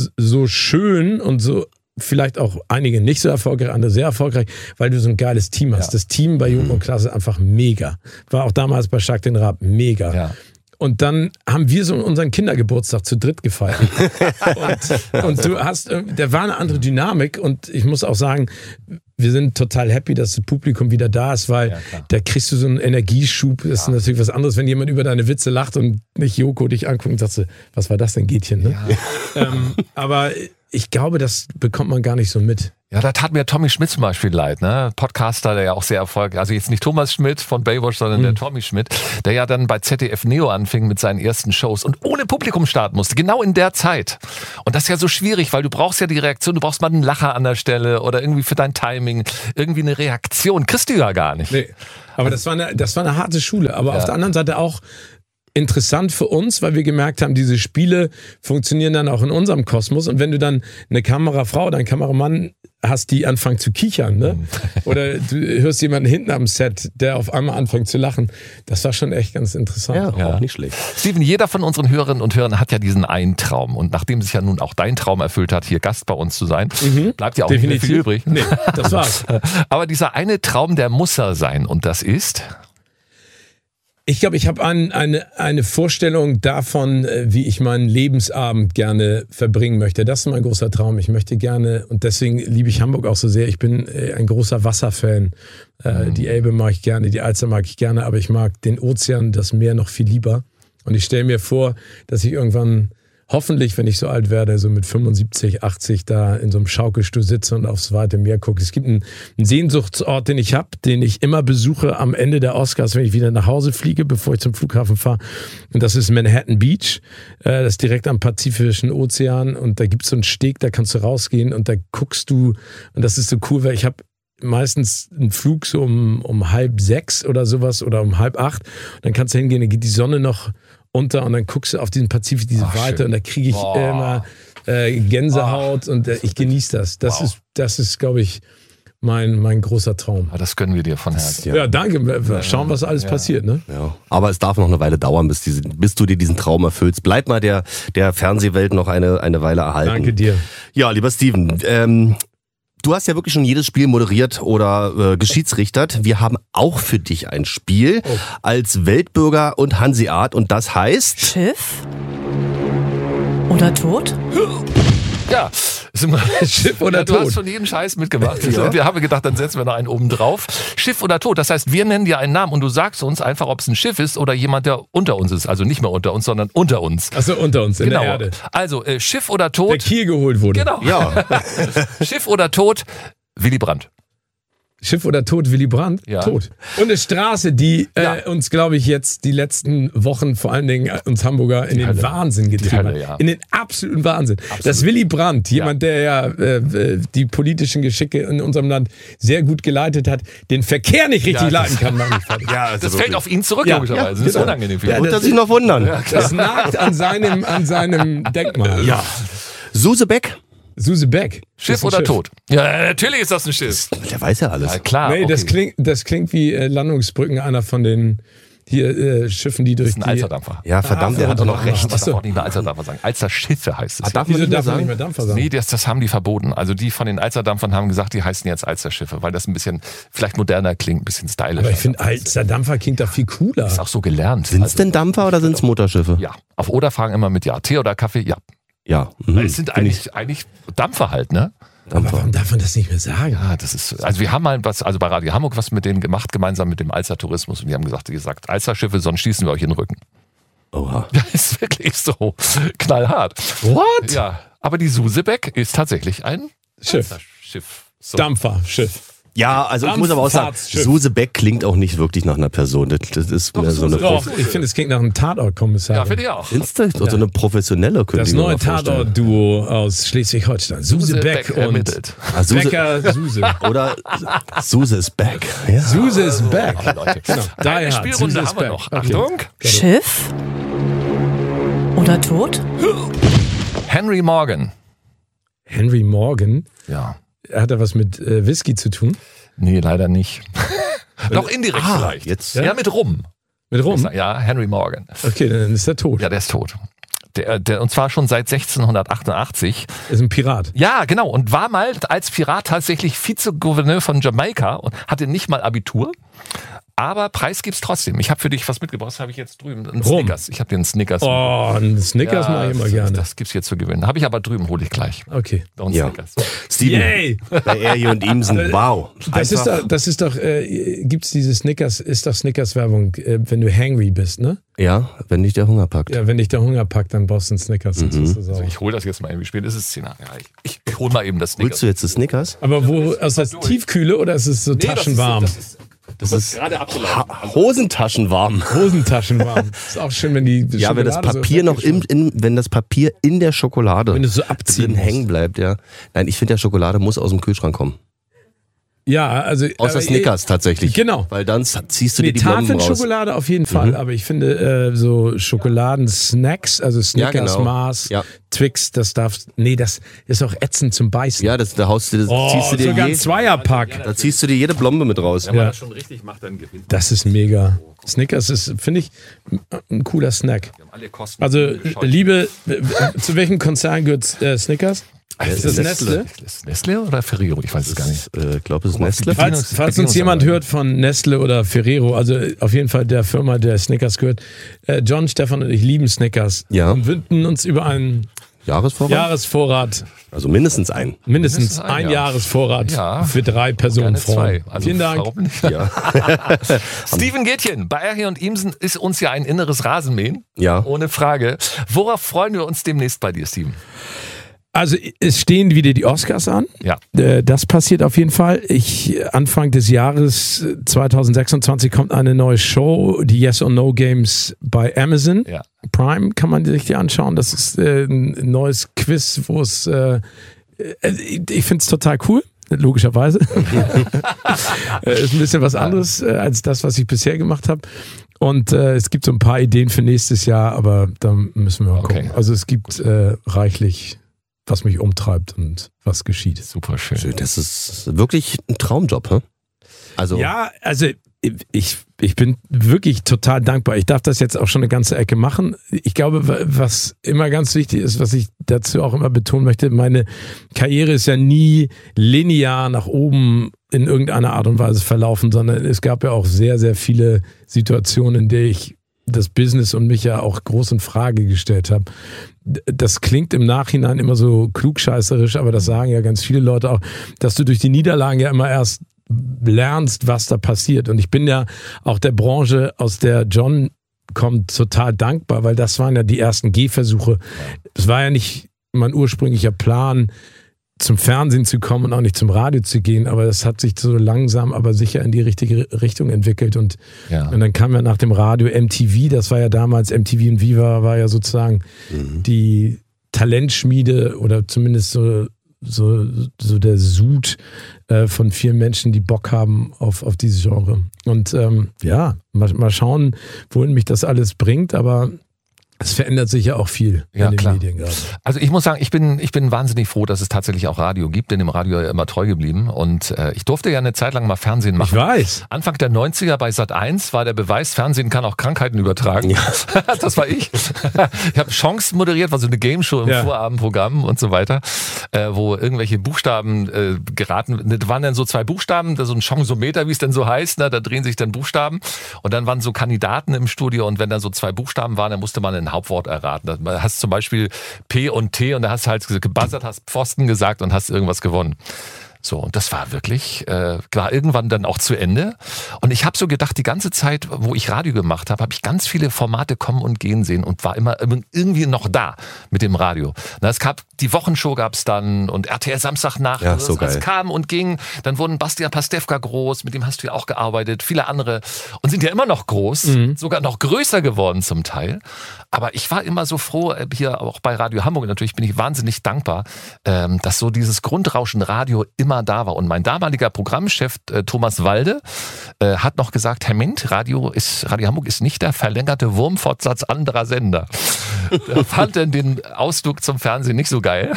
so schön und so, vielleicht auch einige nicht so erfolgreich, andere sehr erfolgreich, weil du so ein geiles Team hast. Ja. Das Team bei Joko und Klaas ist einfach mega. War auch damals bei Schlag den Raab mega. Ja. Und dann haben wir so unseren Kindergeburtstag zu dritt gefeiert. und, und du hast, da war eine andere Dynamik und ich muss auch sagen, wir sind total happy, dass das Publikum wieder da ist, weil Ja, klar. da kriegst du so einen Energieschub. Das ist natürlich was anderes, wenn jemand über deine Witze lacht und nicht Joko dich anguckt und sagt so, was war das denn, Gätchen? Ne? Ähm, aber ich glaube, das bekommt man gar nicht so mit. Ja, da tat mir Tommy Schmidt zum Beispiel leid, ne? Podcaster, der ja auch sehr erfolgreich, also jetzt nicht Thomas Schmidt von Baywatch, sondern Mhm. der Tommy Schmidt, der ja dann bei Z D F Neo anfing mit seinen ersten Shows und ohne Publikum starten musste, genau in der Zeit. Und das ist ja so schwierig, weil du brauchst ja die Reaktion, du brauchst mal einen Lacher an der Stelle oder irgendwie für dein Timing, irgendwie eine Reaktion. Kriegst du ja gar nicht. Nee. Aber das war eine, das war eine harte Schule. Aber Ja. auf der anderen Seite auch interessant für uns, weil wir gemerkt haben, diese Spiele funktionieren dann auch in unserem Kosmos. Und wenn du dann eine Kamerafrau oder einen Kameramann hast, die anfangen zu kichern, ne? Oder du hörst jemanden hinten am Set, der auf einmal anfängt zu lachen. Das war schon echt ganz interessant. Ja, auch nicht schlecht. Steven, jeder von unseren Hörerinnen und Hörern hat ja diesen einen Traum. Und nachdem sich ja nun auch dein Traum erfüllt hat, hier Gast bei uns zu sein, mhm. bleibt ja auch Definitiv. nicht mehr viel übrig. Nee, das war's. Aber dieser eine Traum, der muss er sein. Und das ist... Ich glaube, ich habe ein, eine, eine Vorstellung davon, wie ich meinen Lebensabend gerne verbringen möchte. Das ist mein großer Traum. Ich möchte gerne, und deswegen liebe ich Hamburg auch so sehr, ich bin ein großer Wasserfan. Mhm. Die Elbe mag ich gerne, die Alster mag ich gerne, aber ich mag den Ozean, das Meer noch viel lieber. Und ich stelle mir vor, dass ich irgendwann, hoffentlich, wenn ich so alt werde, so mit fünfundsiebzig, achtzig da in so einem Schaukelstuhl sitze und aufs weite Meer gucke. Es gibt einen, einen Sehnsuchtsort, den ich habe, den ich immer besuche am Ende der Oscars, wenn ich wieder nach Hause fliege, bevor ich zum Flughafen fahre. Und das ist Manhattan Beach. Das ist direkt am Pazifischen Ozean. Und da gibt es so einen Steg, da kannst du rausgehen und da guckst du. Und das ist so cool, weil ich habe meistens einen Flug so um, um halb sechs oder sowas oder um halb acht. Und dann kannst du hingehen, dann geht die Sonne noch unter und dann guckst du auf den Pazifik, diese Ach, Weite schön. und da kriege ich Boah. immer äh, Gänsehaut Ach. und äh, ich genieße das. Das Wow. ist, das ist, glaube ich, mein, mein großer Traum. Das gönnen wir dir von Herzen. Ja, danke. Wir schauen, was alles Ja. passiert. Ne? Ja. Aber es darf noch eine Weile dauern, bis, diese, bis du dir diesen Traum erfüllst. Bleib mal der, der Fernsehwelt noch eine, eine Weile erhalten. Danke dir. Ja, lieber Steven, ähm, du hast ja wirklich schon jedes Spiel moderiert oder äh, geschiedsrichtert. Wir haben auch für dich ein Spiel Oh. als Weltbürger und Hanseat und das heißt... Schiff oder Tod? Ja, sind wir, Schiff oder ja, du Tod? hast schon jeden Scheiß mitgemacht. Und wir haben gedacht, dann setzen wir noch einen oben drauf. Schiff oder Tod. Das heißt, wir nennen dir einen Namen und du sagst uns einfach, ob es ein Schiff ist oder jemand, der unter uns ist. Also nicht mehr unter uns, sondern unter uns. Achso, unter uns, in Genau. der Erde. Also äh, Schiff oder Der Tod. Kiel geholt wurde. Genau. Ja, Schiff oder Tod. Willy Brandt. Schiff oder Tod, Willy Brandt? Ja. Tot. Und eine Straße, die Ja. äh, uns, glaube ich, jetzt die letzten Wochen, vor allen Dingen äh, uns Hamburger, in den Hölle. Wahnsinn getrieben Die Hölle, hat. ja. In den absoluten Wahnsinn. Absolut. Das Willy Brandt, jemand, der ja äh, die politischen Geschicke in unserem Land sehr gut geleitet hat, den Verkehr nicht richtig Ja, leiten kann, man nicht fertig. ja also Das fällt auf ihn zurück, Ja, logischerweise. ja, das ist genau. unangenehm für ihn. ja, wird er sich noch wundern. Das nagt an seinem, an seinem Denkmal. Ja. Suse Beck, Suse Beck. Schiff Ist ein oder Tod? Ja, natürlich ist das ein Schiff. der weiß ja alles. Ja, klar. Nee, okay. das klingt, das klingt wie äh, Landungsbrücken einer von den hier äh, Schiffen, die durch Das ist ein die... Alsterdampfer. Ja, verdammt, der hat doch noch recht. Ich darf Achso. auch nicht mehr Alsterdampfer sagen. Alsterschiffe heißt es. Ah, darf man Wieso nicht mehr darf man nicht mehr sagen? Dampfer sagen? Nee, das, das haben die verboten. Also die von den Alsterdampfern haben gesagt, die heißen jetzt Alsterschiffe, weil das ein bisschen vielleicht moderner klingt, ein bisschen stylischer. Aber ich finde, Alster Dampfer klingt doch viel cooler. ist auch so gelernt. Sind es Also, denn Dampfer oder sind es Motorschiffe? ja, auf Oder fragen immer mit ja. Tee oder Kaffee? Ja. Ja. Mhm. Es sind eigentlich, eigentlich Dampfer halt, ne? Aber warum darf man das nicht mehr sagen? Ja, das ist, also wir haben mal was, also bei Radio Hamburg was mit denen gemacht, gemeinsam mit dem Alster Tourismus und die haben gesagt, ihr sagt Alsterschiffe, sonst schießen wir euch in den Rücken. Oha. Das ist wirklich so knallhart. What? Ja, aber die Susebeck ist tatsächlich ein Schiff. Schiff. So. Dampfer, Schiff. Ja, also ich muss aber auch sagen, Dampffahrtsschiff. Suse Beck klingt auch nicht wirklich nach einer Person. Das, das ist mehr so eine, Doch, ich finde, es klingt nach einem Tatort-Kommissar. Ja, finde ich auch. Findest du? So eine professionelle könnte Das ich mir neue mal vorstellen. Tatort-Duo aus Schleswig-Holstein. Suse Beck und ermittelt. Ah, Suse, Becker Suse. oder Suse ist back. Ja. Suse ist back. Oh, Leute. Genau. Eine Daher Spielrunde Suse ist haben wir back. noch. Okay. Achtung. Schiff oder Tod? Henry Morgan. Henry Morgan. Ja. Hat er was mit äh, Whisky zu tun? Nee, leider nicht. Doch indirekt Ah, vielleicht. jetzt- Ja, mit Rum. Mit Rum? Ja, Henry Morgan. Okay, dann ist er tot. Ja, der ist tot. Der, der, und zwar schon seit sechzehnhundertachtundachtzig. Ist ein Pirat. Ja, genau. Und war mal als Pirat tatsächlich Vizegouverneur von Jamaika und hatte nicht mal Abitur. Aber Preis gibt's trotzdem. Ich habe für dich was mitgebracht. Das habe ich jetzt drüben. Einen Rum. Snickers. Ich habe dir einen Snickers. Oh, einen Snickers Ja, mache ich immer das, gerne. Das gibt's hier zu gewinnen. Habe ich aber drüben, hole ich gleich. Okay. Noch einen Ja. Snickers. Steven, Yay! bei R und Imsen, wow. Das ist Einfach- doch, das ist doch, äh, gibt's diese Snickers, ist doch Snickers-Werbung, äh, wenn du hangry bist, ne? Ja, wenn dich der Hunger packt. Ja, wenn dich der Hunger packt, dann brauchst du einen Snickers. sonst bist du sauer. Ich hole das jetzt mal. Wie spät ist es? zehn Uhr. Ja, ich, ich hole mal eben das Snickers. Willst du jetzt das Snickers? Aber wo, ist das Tiefkühle oder ist es so taschenwarm? Das ist, das ist gerade abgelaufen. Ha Hosentaschen warm. Hosentaschen warm. Ist auch schön, wenn die Ja, wenn das Schokolade Papier so noch im, in, wenn das Papier in der Schokolade Wenn du so abziehen drin musst. hängen bleibt, ja. Nein, ich finde, der Schokolade muss aus dem Kühlschrank kommen. Ja, also Außer äh, Snickers tatsächlich. Genau. Weil dann ziehst du nee, dir die Blomben raus. Tafelschokolade auf jeden Fall, Mhm. aber ich finde äh, so Schokoladensnacks, also Snickers, Ja, genau. Mars, Ja. Twix, das darf, nee, das ist auch ätzend zum Beißen. Ja, das, da haust du, das oh, ziehst du dir sogar ein je, Zweierpack. da ziehst du dir jede Blombe mit raus. Wenn man Ja. das schon richtig macht, dann gewinnt man. Das ist mega. Snickers ist, finde ich, ein cooler Snack. Wir haben alle Kosten Also, gescheut. liebe, zu welchem Konzern gehört äh, Snickers? Ist das Nestle? Ist Nestle oder Ferrero? Ich weiß es gar nicht. Ich äh, glaube, es ist Nestle. Bedienungs- Falls, falls uns jemand Bedienungsanleitung. hört von Nestle oder Ferrero, also auf jeden Fall der Firma, der Snickers gehört, äh, John, Stefan und ich lieben Snickers Ja. und wünden uns über einen Jahresvorrat? Jahresvorrat, Also mindestens ein. mindestens Mindestens ein ein Jahr. Jahresvorrat Ja. für drei Personen Gerne zwei. freuen. Also Vielen Dank. Warum nicht? Ja. Steven Gätchen, bei R H und Imsen ist uns ja ein inneres Rasenmähen. Ja. Ohne Frage. Worauf freuen wir uns demnächst bei dir, Steven? Also es stehen wieder die Oscars an. Ja. Äh, Das passiert auf jeden Fall. Ich, Anfang des Jahres äh, zwanzig sechsundzwanzig kommt eine neue Show, die Yes or No Games bei Amazon Ja. Prime, kann man sich die anschauen. Das ist äh, ein neues Quiz, wo es, äh, äh, ich finde es total cool. Logischerweise. Äh, ist ein bisschen was anderes äh, als das, was ich bisher gemacht habe. Und äh, es gibt so ein paar Ideen für nächstes Jahr, aber da müssen wir mal Okay. gucken. Also es gibt äh, reichlich, was mich umtreibt und was geschieht. Super schön. Das ist wirklich ein Traumjob, hä? Also, Ja, also ich, ich bin wirklich total dankbar. Ich darf das jetzt auch schon eine ganze Ecke machen. Ich glaube, was immer ganz wichtig ist, was ich dazu auch immer betonen möchte, meine Karriere ist ja nie linear nach oben in irgendeiner Art und Weise verlaufen, sondern es gab ja auch sehr, sehr viele Situationen, in denen ich das Business und mich ja auch groß in Frage gestellt habe. Das klingt im Nachhinein immer so klugscheißerisch, aber das sagen ja ganz viele Leute auch, dass du durch die Niederlagen ja immer erst lernst, was da passiert. Und ich bin ja auch der Branche, aus der John kommt, total dankbar, weil das waren ja die ersten Gehversuche. Es war ja nicht mein ursprünglicher Plan, zum Fernsehen zu kommen und auch nicht zum Radio zu gehen, aber das hat sich so langsam, aber sicher in die richtige Richtung entwickelt. Und, Ja. und dann kam ja nach dem Radio M T V, das war ja damals, M T V und Viva war ja sozusagen Mhm. die Talentschmiede oder zumindest so, so, so der Sud äh, von vielen Menschen, die Bock haben auf, auf dieses Genre. Und ähm, ja, mal, mal schauen, wohin mich das alles bringt, aber es verändert sich ja auch viel Ja, in den klar. Medien gerade. Also ich muss sagen, ich bin, ich bin wahnsinnig froh, dass es tatsächlich auch Radio gibt, denn dem Radio ja immer treu geblieben. Und äh, ich durfte ja eine Zeit lang mal Fernsehen Ich machen. weiß. Anfang der neunziger bei Sat eins war der Beweis, Fernsehen kann auch Krankheiten übertragen. Das war ich. Ich habe Chance moderiert, war so eine Game-Show im Ja. Vorabendprogramm und so weiter, äh, wo irgendwelche Buchstaben äh, geraten, da waren dann so zwei Buchstaben, da so ein Chansometer, wie es denn so heißt, ne, da drehen sich dann Buchstaben und dann waren so Kandidaten im Studio und wenn dann so zwei Buchstaben waren, dann musste man ein Hauptwort erraten. Da hast zum Beispiel P und T und da hast du halt gebuzzert, hast Pfosten gesagt und hast irgendwas gewonnen. So, und das war wirklich, äh, war irgendwann dann auch zu Ende. Und ich habe so gedacht, die ganze Zeit, wo ich Radio gemacht habe, habe ich ganz viele Formate kommen und gehen sehen und war immer irgendwie noch da mit dem Radio. Na, es gab, die Wochenshow gab es dann und R T L Samstagnacht. Ja, und so das geil. kam und ging. Dann wurden Bastian Pastewka groß, mit dem hast du ja auch gearbeitet, viele andere und sind ja immer noch groß, sogar noch größer geworden zum Teil. Aber ich war immer so froh, äh, hier auch bei Radio Hamburg natürlich bin ich wahnsinnig dankbar, ähm, dass so dieses Grundrauschen Radio immer da war. Und mein damaliger Programmchef äh, Thomas Walde äh, hat noch gesagt, Herr Mint, Radio ist Radio Hamburg ist nicht der verlängerte Wurmfortsatz anderer Sender. Er fand denn den Ausflug zum Fernsehen nicht so geil.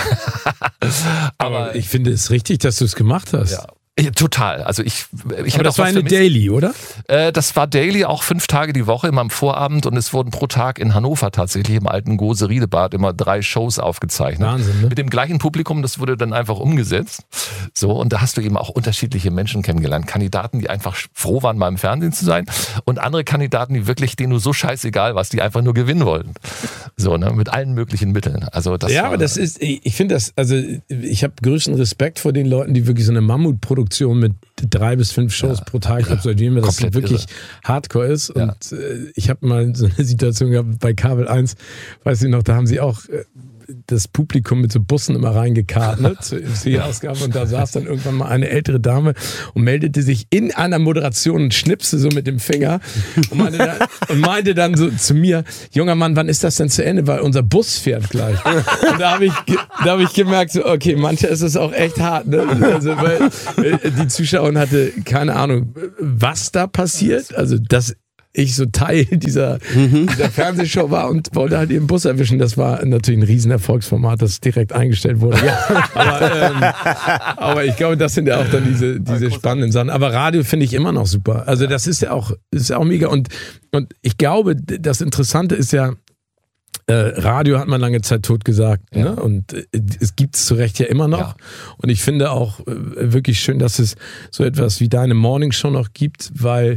Aber ich finde es richtig, dass du es gemacht hast. Ja. Ja, total. Also ich, ich Aber hätte das auch war was eine vermisst. Daily, oder? Äh, das war Daily, auch fünf Tage die Woche, immer am Vorabend und es wurden pro Tag in Hannover tatsächlich im alten Gose-Riedebad immer drei Shows aufgezeichnet. Wahnsinn, ne? Mit dem gleichen Publikum, das wurde dann einfach umgesetzt. So, und da hast du eben auch unterschiedliche Menschen kennengelernt. Kandidaten, die einfach froh waren, mal im Fernsehen zu sein und andere Kandidaten, die wirklich, denen du so scheißegal warst, die einfach nur gewinnen wollten. So, ne, mit allen möglichen Mitteln. Also das Ja, war, aber das ist, ich ich finde das, also ich habe größten Respekt vor den Leuten, die wirklich so eine Mammutproduktion mit drei bis fünf Shows pro Tag absolvieren, weil das Komplett wirklich Hardcore ist. Und äh, ich habe mal so eine Situation gehabt bei Kabel eins, weiß ich noch, da haben sie auch äh, das Publikum mit so Bussen immer reingekarrt, ne, zur M C-Ausgabe. Und da saß dann irgendwann mal eine ältere Dame und meldete sich in einer Moderation und schnipste so mit dem Finger und meinte dann, und meinte dann so zu mir, junger Mann, wann ist das denn zu Ende? Weil unser Bus fährt gleich. Und da habe ich, da habe ich gemerkt, so, okay, manchmal ist es auch echt hart, ne? Also, weil die Zuschauerin hatte keine Ahnung, was da passiert. Also, dass ich so Teil dieser, mhm. dieser Fernsehshow war und wollte halt den Bus erwischen. Das war natürlich ein Riesenerfolgsformat, das direkt eingestellt wurde. Ja. Aber, ähm, aber ich glaube, das sind ja auch dann diese, diese spannenden Sachen. Aber Radio finde ich immer noch super. Also das ist ja auch, ist ja auch mega. Und, und ich glaube, das Interessante ist ja, äh, Radio hat man lange Zeit tot gesagt. Ja. Ne? Und äh, es gibt es zu Recht ja immer noch. Ja. Und ich finde auch äh, wirklich schön, dass es so etwas wie deine Morning Show noch gibt, weil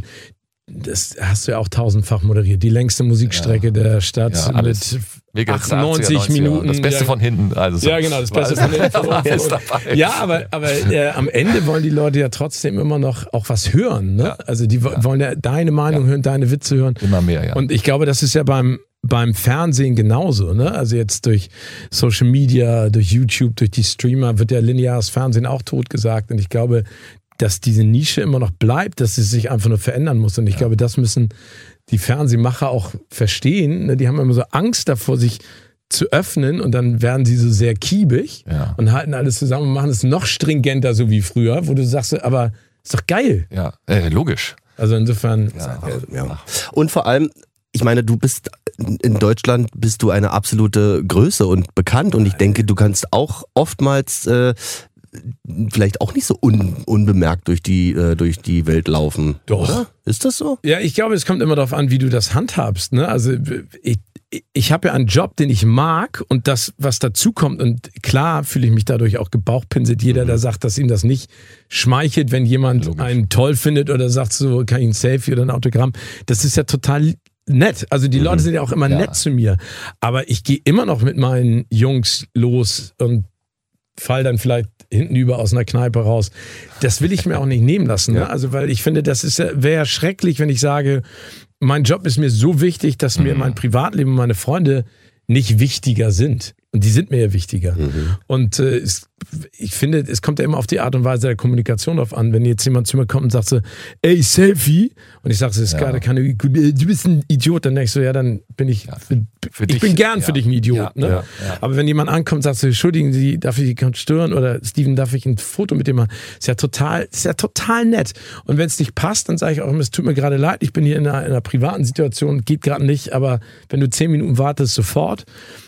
das hast du ja auch tausendfach moderiert. Die längste Musikstrecke ja. der Stadt ja, mit achtundneunzig Minuten. Das Beste von hinten. Also ja, genau, das Beste von hinten. Ja, aber, aber äh, am Ende wollen die Leute ja trotzdem immer noch auch was hören. Ne? Ja. Also die ja. wollen ja deine Meinung ja. hören, deine Witze hören. Immer mehr, ja. Und ich glaube, das ist ja beim beim Fernsehen genauso. Ne? Also jetzt durch Social Media, durch YouTube, durch die Streamer wird ja lineares Fernsehen auch totgesagt. Und ich glaube, dass diese Nische immer noch bleibt, dass sie sich einfach nur verändern muss. Und ich ja. glaube, das müssen die Fernsehmacher auch verstehen. Die haben immer so Angst davor, sich zu öffnen und dann werden sie so sehr kiebig ja. und halten alles zusammen und machen es noch stringenter, so wie früher, wo du sagst, aber ist doch geil. Ja, äh, logisch. Also insofern. Ja, äh, ja. Und vor allem, ich meine, du bist in Deutschland bist du eine absolute Größe und bekannt und ich denke, du kannst auch oftmals äh, vielleicht auch nicht so un, unbemerkt durch die, äh, durch die Welt laufen. Doch. Oder? Ist das so? Ja, ich glaube, es kommt immer darauf an, wie du das handhabst. Ne? Also ich, ich habe ja einen Job, den ich mag und das, was dazu kommt, und klar fühle ich mich dadurch auch gebauchpinselt. Jeder, mhm. der sagt, dass ihm das nicht schmeichelt, wenn jemand Logisch. einen toll findet oder sagt so, kann ich ein Selfie oder ein Autogramm. Das ist ja total nett. Also die mhm. Leute sind ja auch immer ja. nett zu mir. Aber ich gehe immer noch mit meinen Jungs los und fall dann vielleicht hinten über aus einer Kneipe raus. Das will ich mir auch nicht nehmen lassen. Ne? Ja. Also, weil ich finde, das ist ja, wäre ja schrecklich, wenn ich sage, mein Job ist mir so wichtig, dass mhm. mir mein Privatleben und meine Freunde nicht wichtiger sind. Und die sind mir ja wichtiger. Mhm. Und äh, es, ich finde, es kommt ja immer auf die Art und Weise der Kommunikation drauf an. Wenn jetzt jemand zu mir kommt und sagt so, ey, Selfie, und ich sage, das ist ja. gerade keine, du bist ein Idiot, dann denke ich so, ja, dann bin ich, ja, für, für ich dich, bin gern ja. für dich ein Idiot. Ja, ne? ja, ja. Aber wenn jemand ankommt und sagt so, entschuldigen Sie, darf ich Sie stören? Oder Steven, darf ich ein Foto mit dem machen? Ist ja total, ist ja total nett. Und wenn es nicht passt, dann sage ich auch, es tut mir gerade leid, ich bin hier in einer, in einer privaten Situation, geht gerade nicht, aber wenn du zehn Minuten wartest, sofort.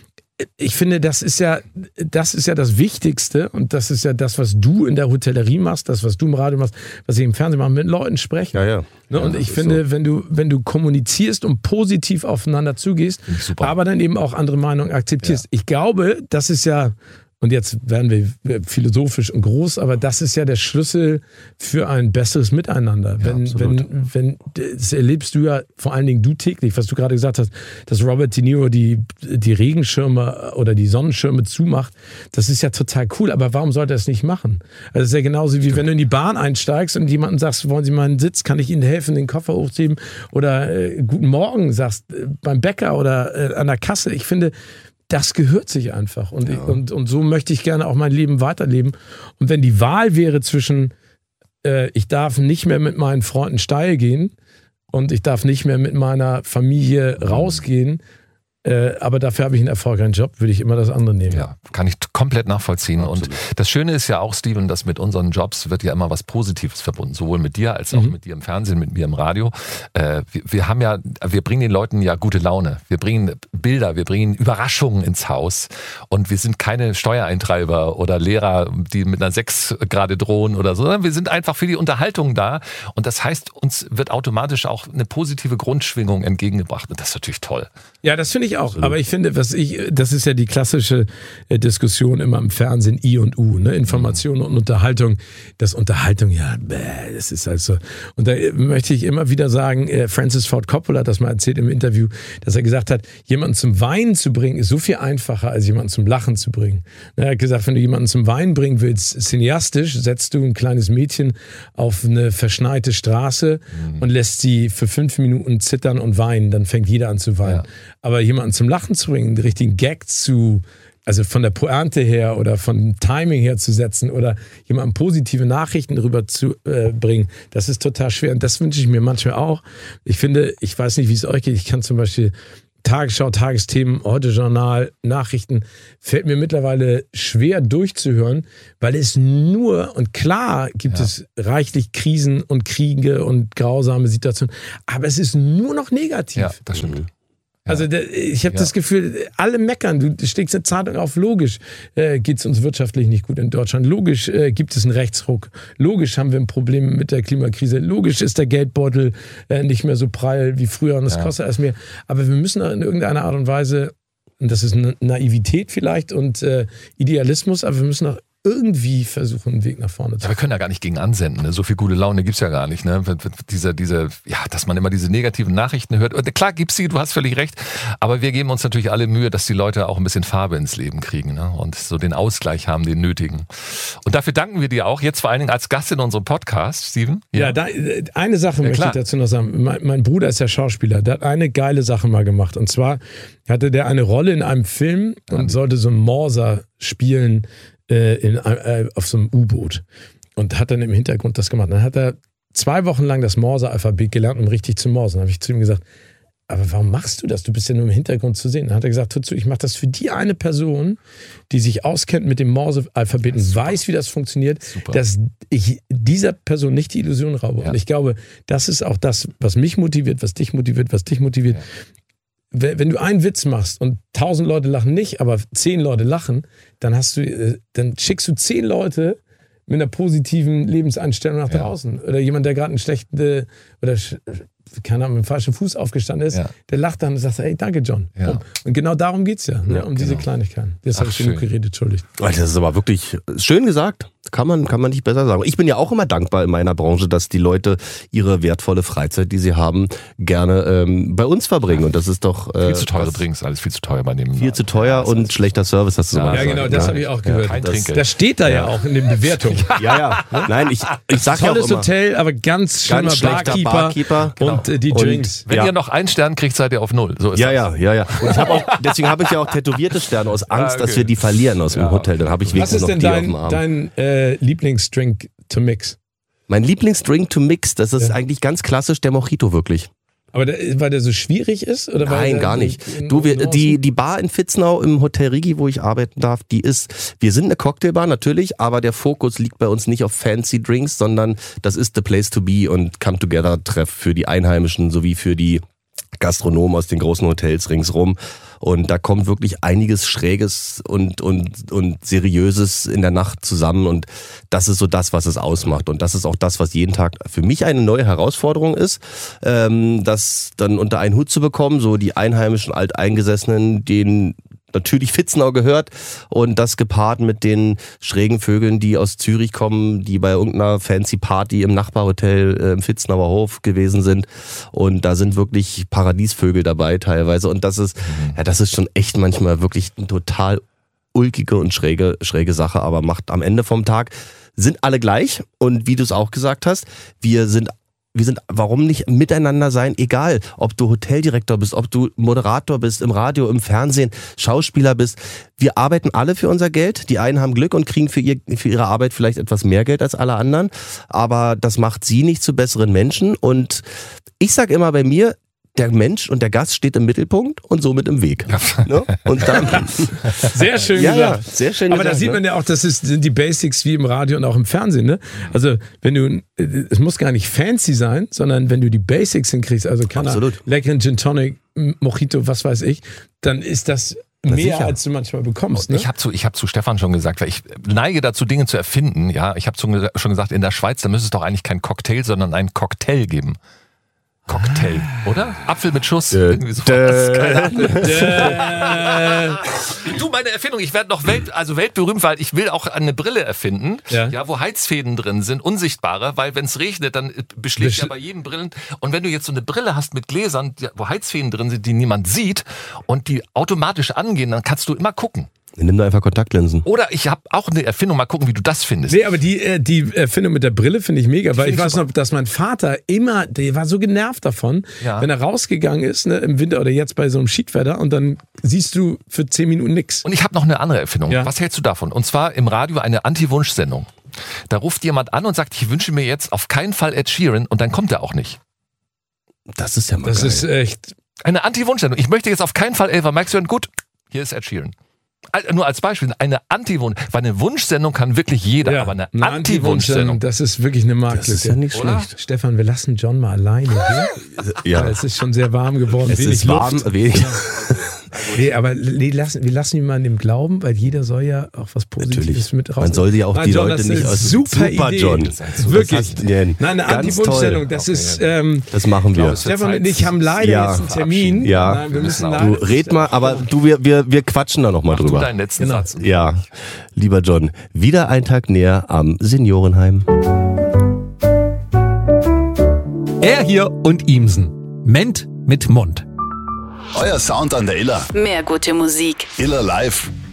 Ich finde, das ist ja, das ist ja das Wichtigste und das ist ja das, was du in der Hotellerie machst, das, was du im Radio machst, was ich im Fernsehen mache, mit Leuten sprechen. Ja, ja. Ne? Und ja, ich finde, so. wenn du, wenn du kommunizierst und positiv aufeinander zugehst, aber dann eben auch andere Meinungen akzeptierst. Ja. Ich glaube, das ist ja, und jetzt werden wir philosophisch und groß, aber das ist ja der Schlüssel für ein besseres Miteinander. Ja, wenn, wenn, wenn, das erlebst du ja vor allen Dingen du täglich, was du gerade gesagt hast, dass Robert De Niro die, die Regenschirme oder die Sonnenschirme zumacht, das ist ja total cool, aber warum sollte er es nicht machen? Also das ist ja genauso wie Stimmt. wenn du in die Bahn einsteigst und jemandem sagst, wollen Sie mal einen Sitz, kann ich Ihnen helfen, den Koffer hochzuheben oder äh, guten Morgen sagst, äh, beim Bäcker oder äh, an der Kasse. Ich finde, das gehört sich einfach. Und, ja. ich, und, und so möchte ich gerne auch mein Leben weiterleben. Und wenn die Wahl wäre zwischen, äh, ich darf nicht mehr mit meinen Freunden steil gehen und ich darf nicht mehr mit meiner Familie rausgehen, äh, aber dafür habe ich einen erfolgreichen Job, würde ich immer das andere nehmen. Ja, kann ich komplett nachvollziehen. Absolut. Und das Schöne ist ja auch, Steven, dass mit unseren Jobs wird ja immer was Positives verbunden, sowohl mit dir als auch mhm. mit dir im Fernsehen, mit mir im Radio. Äh, wir, wir haben ja, wir bringen den Leuten ja gute Laune. Wir bringen Bilder, wir bringen Überraschungen ins Haus und wir sind keine Steuereintreiber oder Lehrer, die mit einer sechs gerade drohen oder so, sondern wir sind einfach für die Unterhaltung da und das heißt, uns wird automatisch auch eine positive Grundschwingung entgegengebracht und das ist natürlich toll. Ja, das finde ich auch, aber ich finde, was ich, das ist ja die klassische äh, Diskussion immer im Fernsehen, I und U, ne? Information und Unterhaltung. Das Unterhaltung, ja, bäh, das ist halt so. Und da möchte ich immer wieder sagen, äh, Francis Ford Coppola hat das mal erzählt im Interview, dass er gesagt hat, jemanden zum Weinen zu bringen, ist so viel einfacher, als jemanden zum Lachen zu bringen. Er hat gesagt, wenn du jemanden zum Weinen bringen willst, cineastisch, setzt du ein kleines Mädchen auf eine verschneite Straße mhm. und lässt sie für fünf Minuten zittern und weinen, dann fängt jeder an zu weinen. Ja. Aber jemanden zum Lachen zu bringen, den richtigen Gag zu also von der Pointe her oder von dem Timing her zu setzen oder jemandem positive Nachrichten rüber zu äh, bringen, das ist total schwer. Und das wünsche ich mir manchmal auch. Ich finde, ich weiß nicht, wie es euch geht. Ich kann zum Beispiel Tagesschau, Tagesthemen, Heute-Journal, Nachrichten, fällt mir mittlerweile schwer durchzuhören, weil es nur, und klar gibt ja. es reichlich Krisen und Kriege und grausame Situationen, aber es ist nur noch negativ. Ja, das stimmt. Also der, ich habe Ja. das Gefühl, alle meckern. Du steckst eine Zeitung auf. Logisch äh, geht es uns wirtschaftlich nicht gut in Deutschland. Logisch äh, gibt es einen Rechtsruck. Logisch haben wir ein Problem mit der Klimakrise. Logisch ist der Geldbeutel äh, nicht mehr so prall wie früher und es Ja. kostet alles mehr. Aber wir müssen in irgendeiner Art und Weise, und das ist eine Naivität vielleicht und äh, Idealismus, aber wir müssen auch irgendwie versuchen, einen Weg nach vorne zu Ja, wir können da gar nicht gegen ansenden. Ne? So viel gute Laune gibt's ja gar nicht. Ne? Diese, diese, ja, dass man immer diese negativen Nachrichten hört. Und klar gibt's sie, du hast völlig recht. Aber wir geben uns natürlich alle Mühe, dass die Leute auch ein bisschen Farbe ins Leben kriegen, ne? Und so den Ausgleich haben, den nötigen. Und dafür danken wir dir auch jetzt vor allen Dingen als Gast in unserem Podcast, Steven. Ja, da, eine Sache Ja, möchte klar. ich dazu noch sagen. Mein, mein Bruder ist ja Schauspieler. Der hat eine geile Sache mal gemacht. Und zwar hatte der eine Rolle in einem Film und sollte so einen Morser spielen äh, in, äh, auf so einem U-Boot. Und hat dann im Hintergrund das gemacht. Dann hat er zwei Wochen lang das Morse-Alphabet gelernt, um richtig zu morsen. Dann habe ich zu ihm gesagt, aber warum machst du das? Du bist ja nur im Hintergrund zu sehen. Dann hat er gesagt, hör zu, ich mache das für die eine Person, die sich auskennt mit dem Morse-Alphabet und weiß, wie das funktioniert, Super. dass ich dieser Person nicht die Illusion raube. Ja. Und ich glaube, das ist auch das, was mich motiviert, was dich motiviert, was dich motiviert. Ja. Wenn du einen Witz machst und tausend Leute lachen nicht, aber zehn Leute lachen, dann hast du, äh, dann schickst du zehn Leute mit einer positiven Lebenseinstellung nach Ja. draußen. Oder jemand, der gerade einen schlechten äh, oder sch- keine Ahnung, mit dem falschen Fuß aufgestanden ist, Ja. der lacht dann und sagt, hey, danke John. Ja. Bumm. Und genau darum geht's ja, ne? um diese genau. Kleinigkeiten. Jetzt habe Ach, ich genug schön. geredet, entschuldigt. Das ist aber wirklich schön gesagt. Kann man, kann man nicht besser sagen. Ich bin ja auch immer dankbar in meiner Branche, dass die Leute ihre wertvolle Freizeit, die sie haben, gerne ähm, bei uns verbringen. Und das ist doch äh, Viel zu teure was- Drinks, alles viel zu teuer bei dem. Viel zu teuer und schlechter Service, hast du Ja, mal Ja, gesagt. genau, das habe ich auch gehört. kein das, Trinkgeld. das steht da ja, auch in den Bewertungen. Ja, ja. Nein, ich, ich sag ja auch Tolles immer, Hotel, aber ganz schlimmer ganz schlechter Barkeeper, Barkeeper. und äh, die Und- Drinks. Wenn Ja. ihr noch einen Stern kriegt, seid ihr auf null. So ist Ja, das. ja, ja, ja. Und ich hab auch, deswegen habe ich ja auch tätowierte Sterne aus Angst, Ah, okay. dass wir die verlieren aus dem Hotel. Dann habe ich Was wenigstens ist noch denn die auf dein, dem Arm. dein äh, Lieblingsdrink to mix? Mein Lieblingsdrink to mix, das ist eigentlich ganz klassisch der Mojito wirklich. Aber der, weil der so schwierig ist? Oder weil Nein, der gar nicht. in- in- Du, wir, in- die, die Bar in Fitznau im Hotel Rigi, wo ich arbeiten darf, die ist, wir sind eine Cocktailbar natürlich, aber der Fokus liegt bei uns nicht auf fancy Drinks, sondern das ist the place to be und Come-Together-Treff für die Einheimischen sowie für die Gastronomen aus den großen Hotels ringsrum. Und da kommt wirklich einiges Schräges und, und, und Seriöses in der Nacht zusammen. Und das ist so das, was es ausmacht. Und das ist auch das, was jeden Tag für mich eine neue Herausforderung ist, ähm, das dann unter einen Hut zu bekommen. So die einheimischen Alteingesessenen, denen natürlich Fitznau gehört und das gepaart mit den schrägen Vögeln, die aus Zürich kommen, die bei irgendeiner fancy Party im Nachbarhotel äh, im Fitznauer Hof gewesen sind und da sind wirklich Paradiesvögel dabei teilweise und das ist, ja, das ist schon echt manchmal wirklich eine total ulkige und schräge, schräge Sache, aber macht am Ende vom Tag, sind alle gleich und wie du es auch gesagt hast, wir sind Wir sind, warum nicht miteinander sein, egal, ob du Hoteldirektor bist, ob du Moderator bist, im Radio, im Fernsehen, Schauspieler bist. Wir arbeiten alle für unser Geld. Die einen haben Glück und kriegen für, ihr, für ihre Arbeit vielleicht etwas mehr Geld als alle anderen. Aber das macht sie nicht zu besseren Menschen. Und ich sag immer bei mir, der Mensch und der Gast steht im Mittelpunkt und somit im Weg. Ne? Und dann, Sehr schön ja, ja, gesagt. sehr schön Aber da gesagt, sieht ne? man ja auch, das ist, sind die Basics wie im Radio und auch im Fernsehen. Ne? Also wenn du, es muss gar nicht fancy sein, sondern wenn du die Basics hinkriegst, also keine Absolut. leckeren Gin Tonic, Mojito, was weiß ich, dann ist das mehr, sicher. als du manchmal bekommst. Ne? Ich habe zu, ich hab zu Stefan schon gesagt, weil ich neige dazu, Dinge zu erfinden. Ja, ich habe schon gesagt, in der Schweiz, da müsste es doch eigentlich kein Cocktail, sondern ein Cocktail geben. Cocktail, oder? Apfel mit Schuss. Irgendwie so. Keine Ahnung. Du, meine Erfindung, ich werde noch Welt, also weltberühmt, weil ich will auch eine Brille erfinden, Ja. ja, wo Heizfäden drin sind, unsichtbare, weil wenn es regnet, dann beschlägt Besch- ja bei jedem Brillen. Und wenn du jetzt so eine Brille hast mit Gläsern, die- wo Heizfäden drin sind, die niemand sieht und die automatisch angehen, dann kannst du immer gucken. Nimm da einfach Kontaktlinsen. Oder ich habe auch eine Erfindung, mal gucken, wie du das findest. Nee, aber die, äh, die Erfindung mit der Brille finde ich mega, weil ich weiß noch, dass mein Vater immer, der war so genervt davon, Ja. wenn er rausgegangen ist, ne, im Winter oder jetzt bei so einem Schiedwetter und dann siehst du für zehn Minuten nix. Und ich habe noch eine andere Erfindung. Ja. Was hältst du davon? Und zwar im Radio eine Anti-Wunsch-Sendung. Da ruft jemand an und sagt, ich wünsche mir jetzt auf keinen Fall Ed Sheeran und dann kommt er auch nicht. Das ist ja mal Das geil. ist echt... Eine Anti-Wunsch-Sendung. Ich möchte jetzt auf keinen Fall Elva Max hören. Gut, hier ist Ed Sheeran. Al- Nur als Beispiel, eine Anti-Wunsch, weil eine Wunschsendung kann wirklich jeder, Ja, aber eine, eine Anti-Wunsch-Sendung. das ist wirklich eine das Marktlücke. ist ja nicht Oder? schlecht. Stefan, wir lassen John mal alleine hier. Ja. Weil es ist schon sehr warm geworden. Es wenig ist warm, Luft. wenig. Nee, aber nee, lassen, wir lassen ihn mal an dem glauben, weil jeder soll ja auch was Positives Natürlich. mit raus. Man soll ja auch Nein, die John, Leute das nicht ist aus- super, Super, Idee. John. Wirklich. Das hast- nee, Nein, eine ganz Anti-Wunschstellung, toll. das Okay, ist... Ähm, Das machen wir. Stefan und ich haben leider Ja. jetzt einen Termin. Ja. Nein, wir müssen Du leider- Du red mal, aber du, wir, wir, wir quatschen da nochmal Mach du drüber. deinen letzten Genau. Satz. Ja, lieber John, wieder ein Tag näher am Seniorenheim. Er hier und Imsen. Ment mit Mund. Euer Sound an der Iller. Mehr gute Musik. Iller Live.